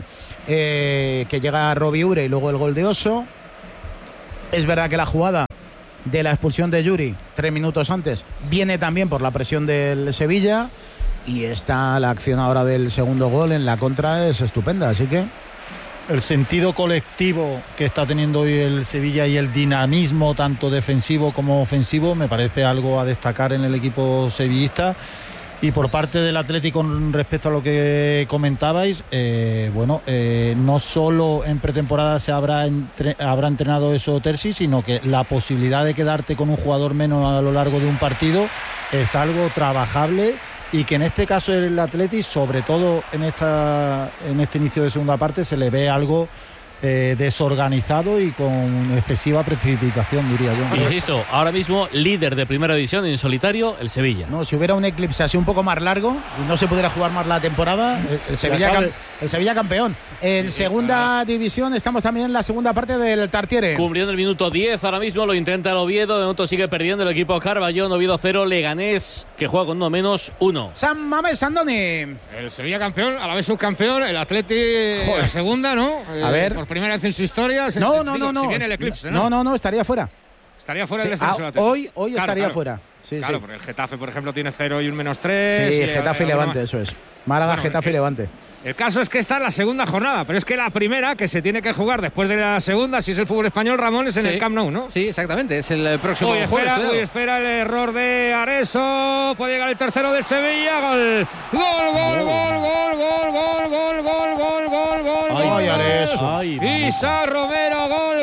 que llega a Robbie Ure y luego el gol de Oso. Es verdad que la jugada de la expulsión de Yuri 3 minutos antes viene también por la presión del Sevilla, y está la acción ahora del segundo gol en la contra es estupenda, así que el sentido colectivo que está teniendo hoy el Sevilla y el dinamismo tanto defensivo como ofensivo me parece algo a destacar en el equipo sevillista. Y por parte del Atlético, con respecto a lo que comentabais, no solo en pretemporada se habrá entrenado eso Terzic, sino que la posibilidad de quedarte con un jugador menos a lo largo de un partido es algo trabajable, y que en este caso el Atleti, sobre todo en este inicio de segunda parte, se le ve algo desorganizado y con excesiva precipitación, diría yo. Insisto, ahora mismo líder de primera división en solitario el Sevilla. No, si hubiera un eclipse así un poco más largo y no se pudiera jugar más la temporada, el Sevilla campeón. En segunda división estamos también en la segunda parte del Tartiere. Cumpliendo el minuto 10 ahora mismo, lo intenta el Oviedo, de momento sigue perdiendo el equipo Carballón. Oviedo 0, Leganés, que juega con 1-1. San Mamés, Andoni. El Sevilla campeón, a la vez subcampeón, el Atleti segunda, ¿no? A ver. Por primera vez en su historia. No. Si viene el eclipse, ¿no? No, estaría fuera. Estaría fuera el descenso. Hoy estaría fuera. Sí, claro, porque el Getafe, por ejemplo, tiene 0 y un -3. Sí, Getafe y Levante, eso es. Málaga, Getafe y Levante. El caso es que está en la segunda jornada, pero es que la primera que se tiene que jugar después de la segunda, si es el fútbol español, Ramón, es en el Camp Nou, ¿no? Sí, exactamente, es el próximo jueves. Hoy espera el error de Areso, puede llegar el tercero del Sevilla, gol. Ay, Areso. Isa Romero, gol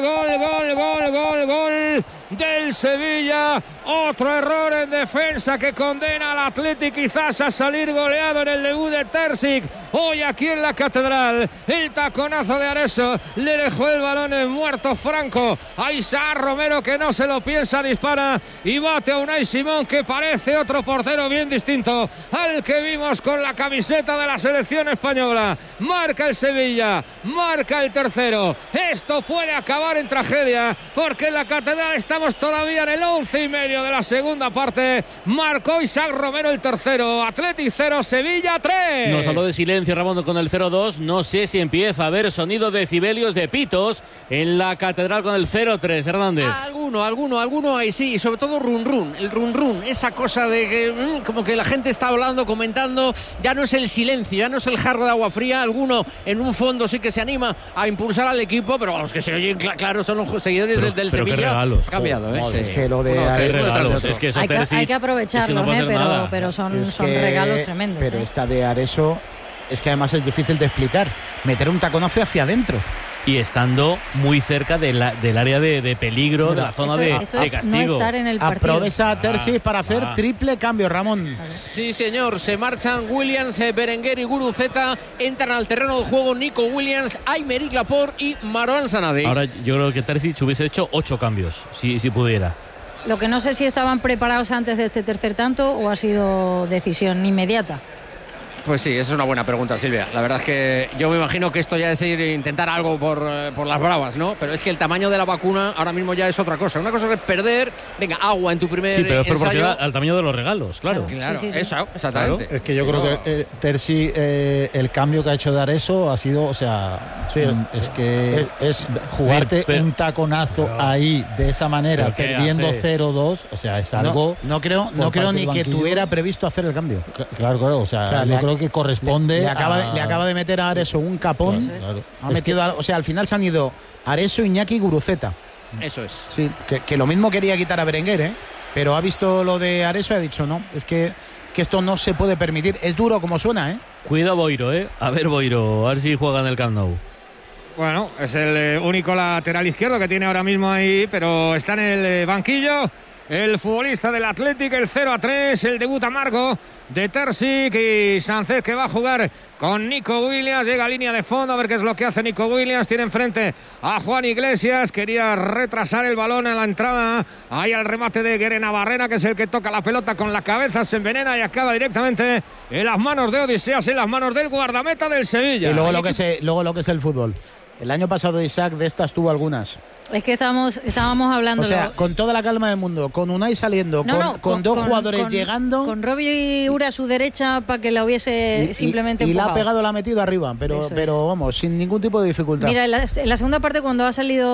del Sevilla. Otro error en defensa que condena al Athletic quizás a salir goleado en el debut de Terzic hoy aquí en la Catedral. El taconazo de Areso le dejó el balón en muerto franco a Isa Romero, que no se lo piensa, dispara y bate a Unai Simón, que parece otro portero bien distinto al que vimos con la camiseta de la selección española. Marca el Sevilla, marca el tercero. Esto puede acabar en tragedia porque en la Catedral estamos todavía en el 11:30 de la segunda parte. Marcó Isaac Romero el tercero. Athletic 0, Sevilla 3. Nos habló de silencio Ramón con el 0-2. No sé si empieza a haber sonido de decibelios, de pitos en la Catedral con el 0-3, Hernández. Alguno ahí sí, y sobre todo el run, esa cosa de que como que la gente está hablando, comentando. Ya no es el silencio, ya no es el jarro de agua fría. Alguno en un fondo sí que se anima a impulsar al equipo, pero los que se oyen claro son los seguidores del Sevilla. Qué regalos. Ha cambiado, Es que lo de regalos, es que eso hay que aprovecharlo, pero son regalos tremendos. Pero esta de Areso es que además es difícil de explicar. Meter un taconazo hacia adentro. Y estando muy cerca del área de peligro, de la zona de castigo. No estar en el partido. Aprovecha Terzic para hacer triple cambio, Ramón. Sí, señor. Se marchan Williams, Berenguer y Guruceta. Entran al terreno de juego Nico Williams, Aymeric Laporte y Marouane Sanadé. Ahora yo creo que Terzic hubiese hecho 8 cambios, si pudiera. Lo que no sé si estaban preparados antes de este tercer tanto o ha sido decisión inmediata. Pues sí, esa es una buena pregunta, Silvia. La verdad es que yo me imagino que esto ya es intentar algo por las bravas, ¿no? Pero es que el tamaño de la vacuna ahora mismo ya es otra cosa. Una cosa es perder, venga, agua en tu primer Sí, pero es ensayo. proporcional al tamaño de los regalos, claro. Claro, Sí. eso, exactamente. Es que yo creo que Terzi, el cambio que ha hecho de Areso ha sido, o sea, es que es jugarte pero- un taconazo ahí de esa manera, ¿Pero qué perdiendo haces? 0-2, o sea, es algo. No creo por parte ni del que banquillo. tuviera previsto hacer el cambio. Claro, o sea, yo creo que corresponde. Le acaba de meter a Areso un capón. Claro. Ha metido o sea, al final se han ido Areso, Iñaki y Guruceta. Eso es. Sí, que lo mismo quería quitar a Berenguer, pero ha visto lo de Areso y ha dicho, no, es que esto no se puede permitir. Es duro como suena, ¿eh? Cuida Boiro, A ver, Boiro, a ver si juega en el Camp Nou. Bueno, es el único lateral izquierdo que tiene ahora mismo ahí, pero está en el banquillo. El futbolista del Athletic, el 0-3, el debut amargo de Terzic y Sánchez, que va a jugar con Nico Williams. Llega a línea de fondo a ver qué es lo que hace Nico Williams. Tiene enfrente a Juan Iglesias. Quería retrasar el balón a la entrada. Ahí al remate de Guerena Barrera, que es el que toca la pelota con la cabeza, se envenena y acaba directamente en las manos de Odiseas, en las manos del guardameta del Sevilla. Y luego lo que es el fútbol. El año pasado Isaac de estas tuvo algunas. Es que estábamos hablando. O sea, con toda la calma del mundo, con Unai saliendo, con dos jugadores llegando. Con Robbie Ura a su derecha para que la hubiese simplemente y la ha empujado. pegado, la ha metido arriba, pero vamos, sin ningún tipo de dificultad. Mira, en la segunda parte, cuando ha salido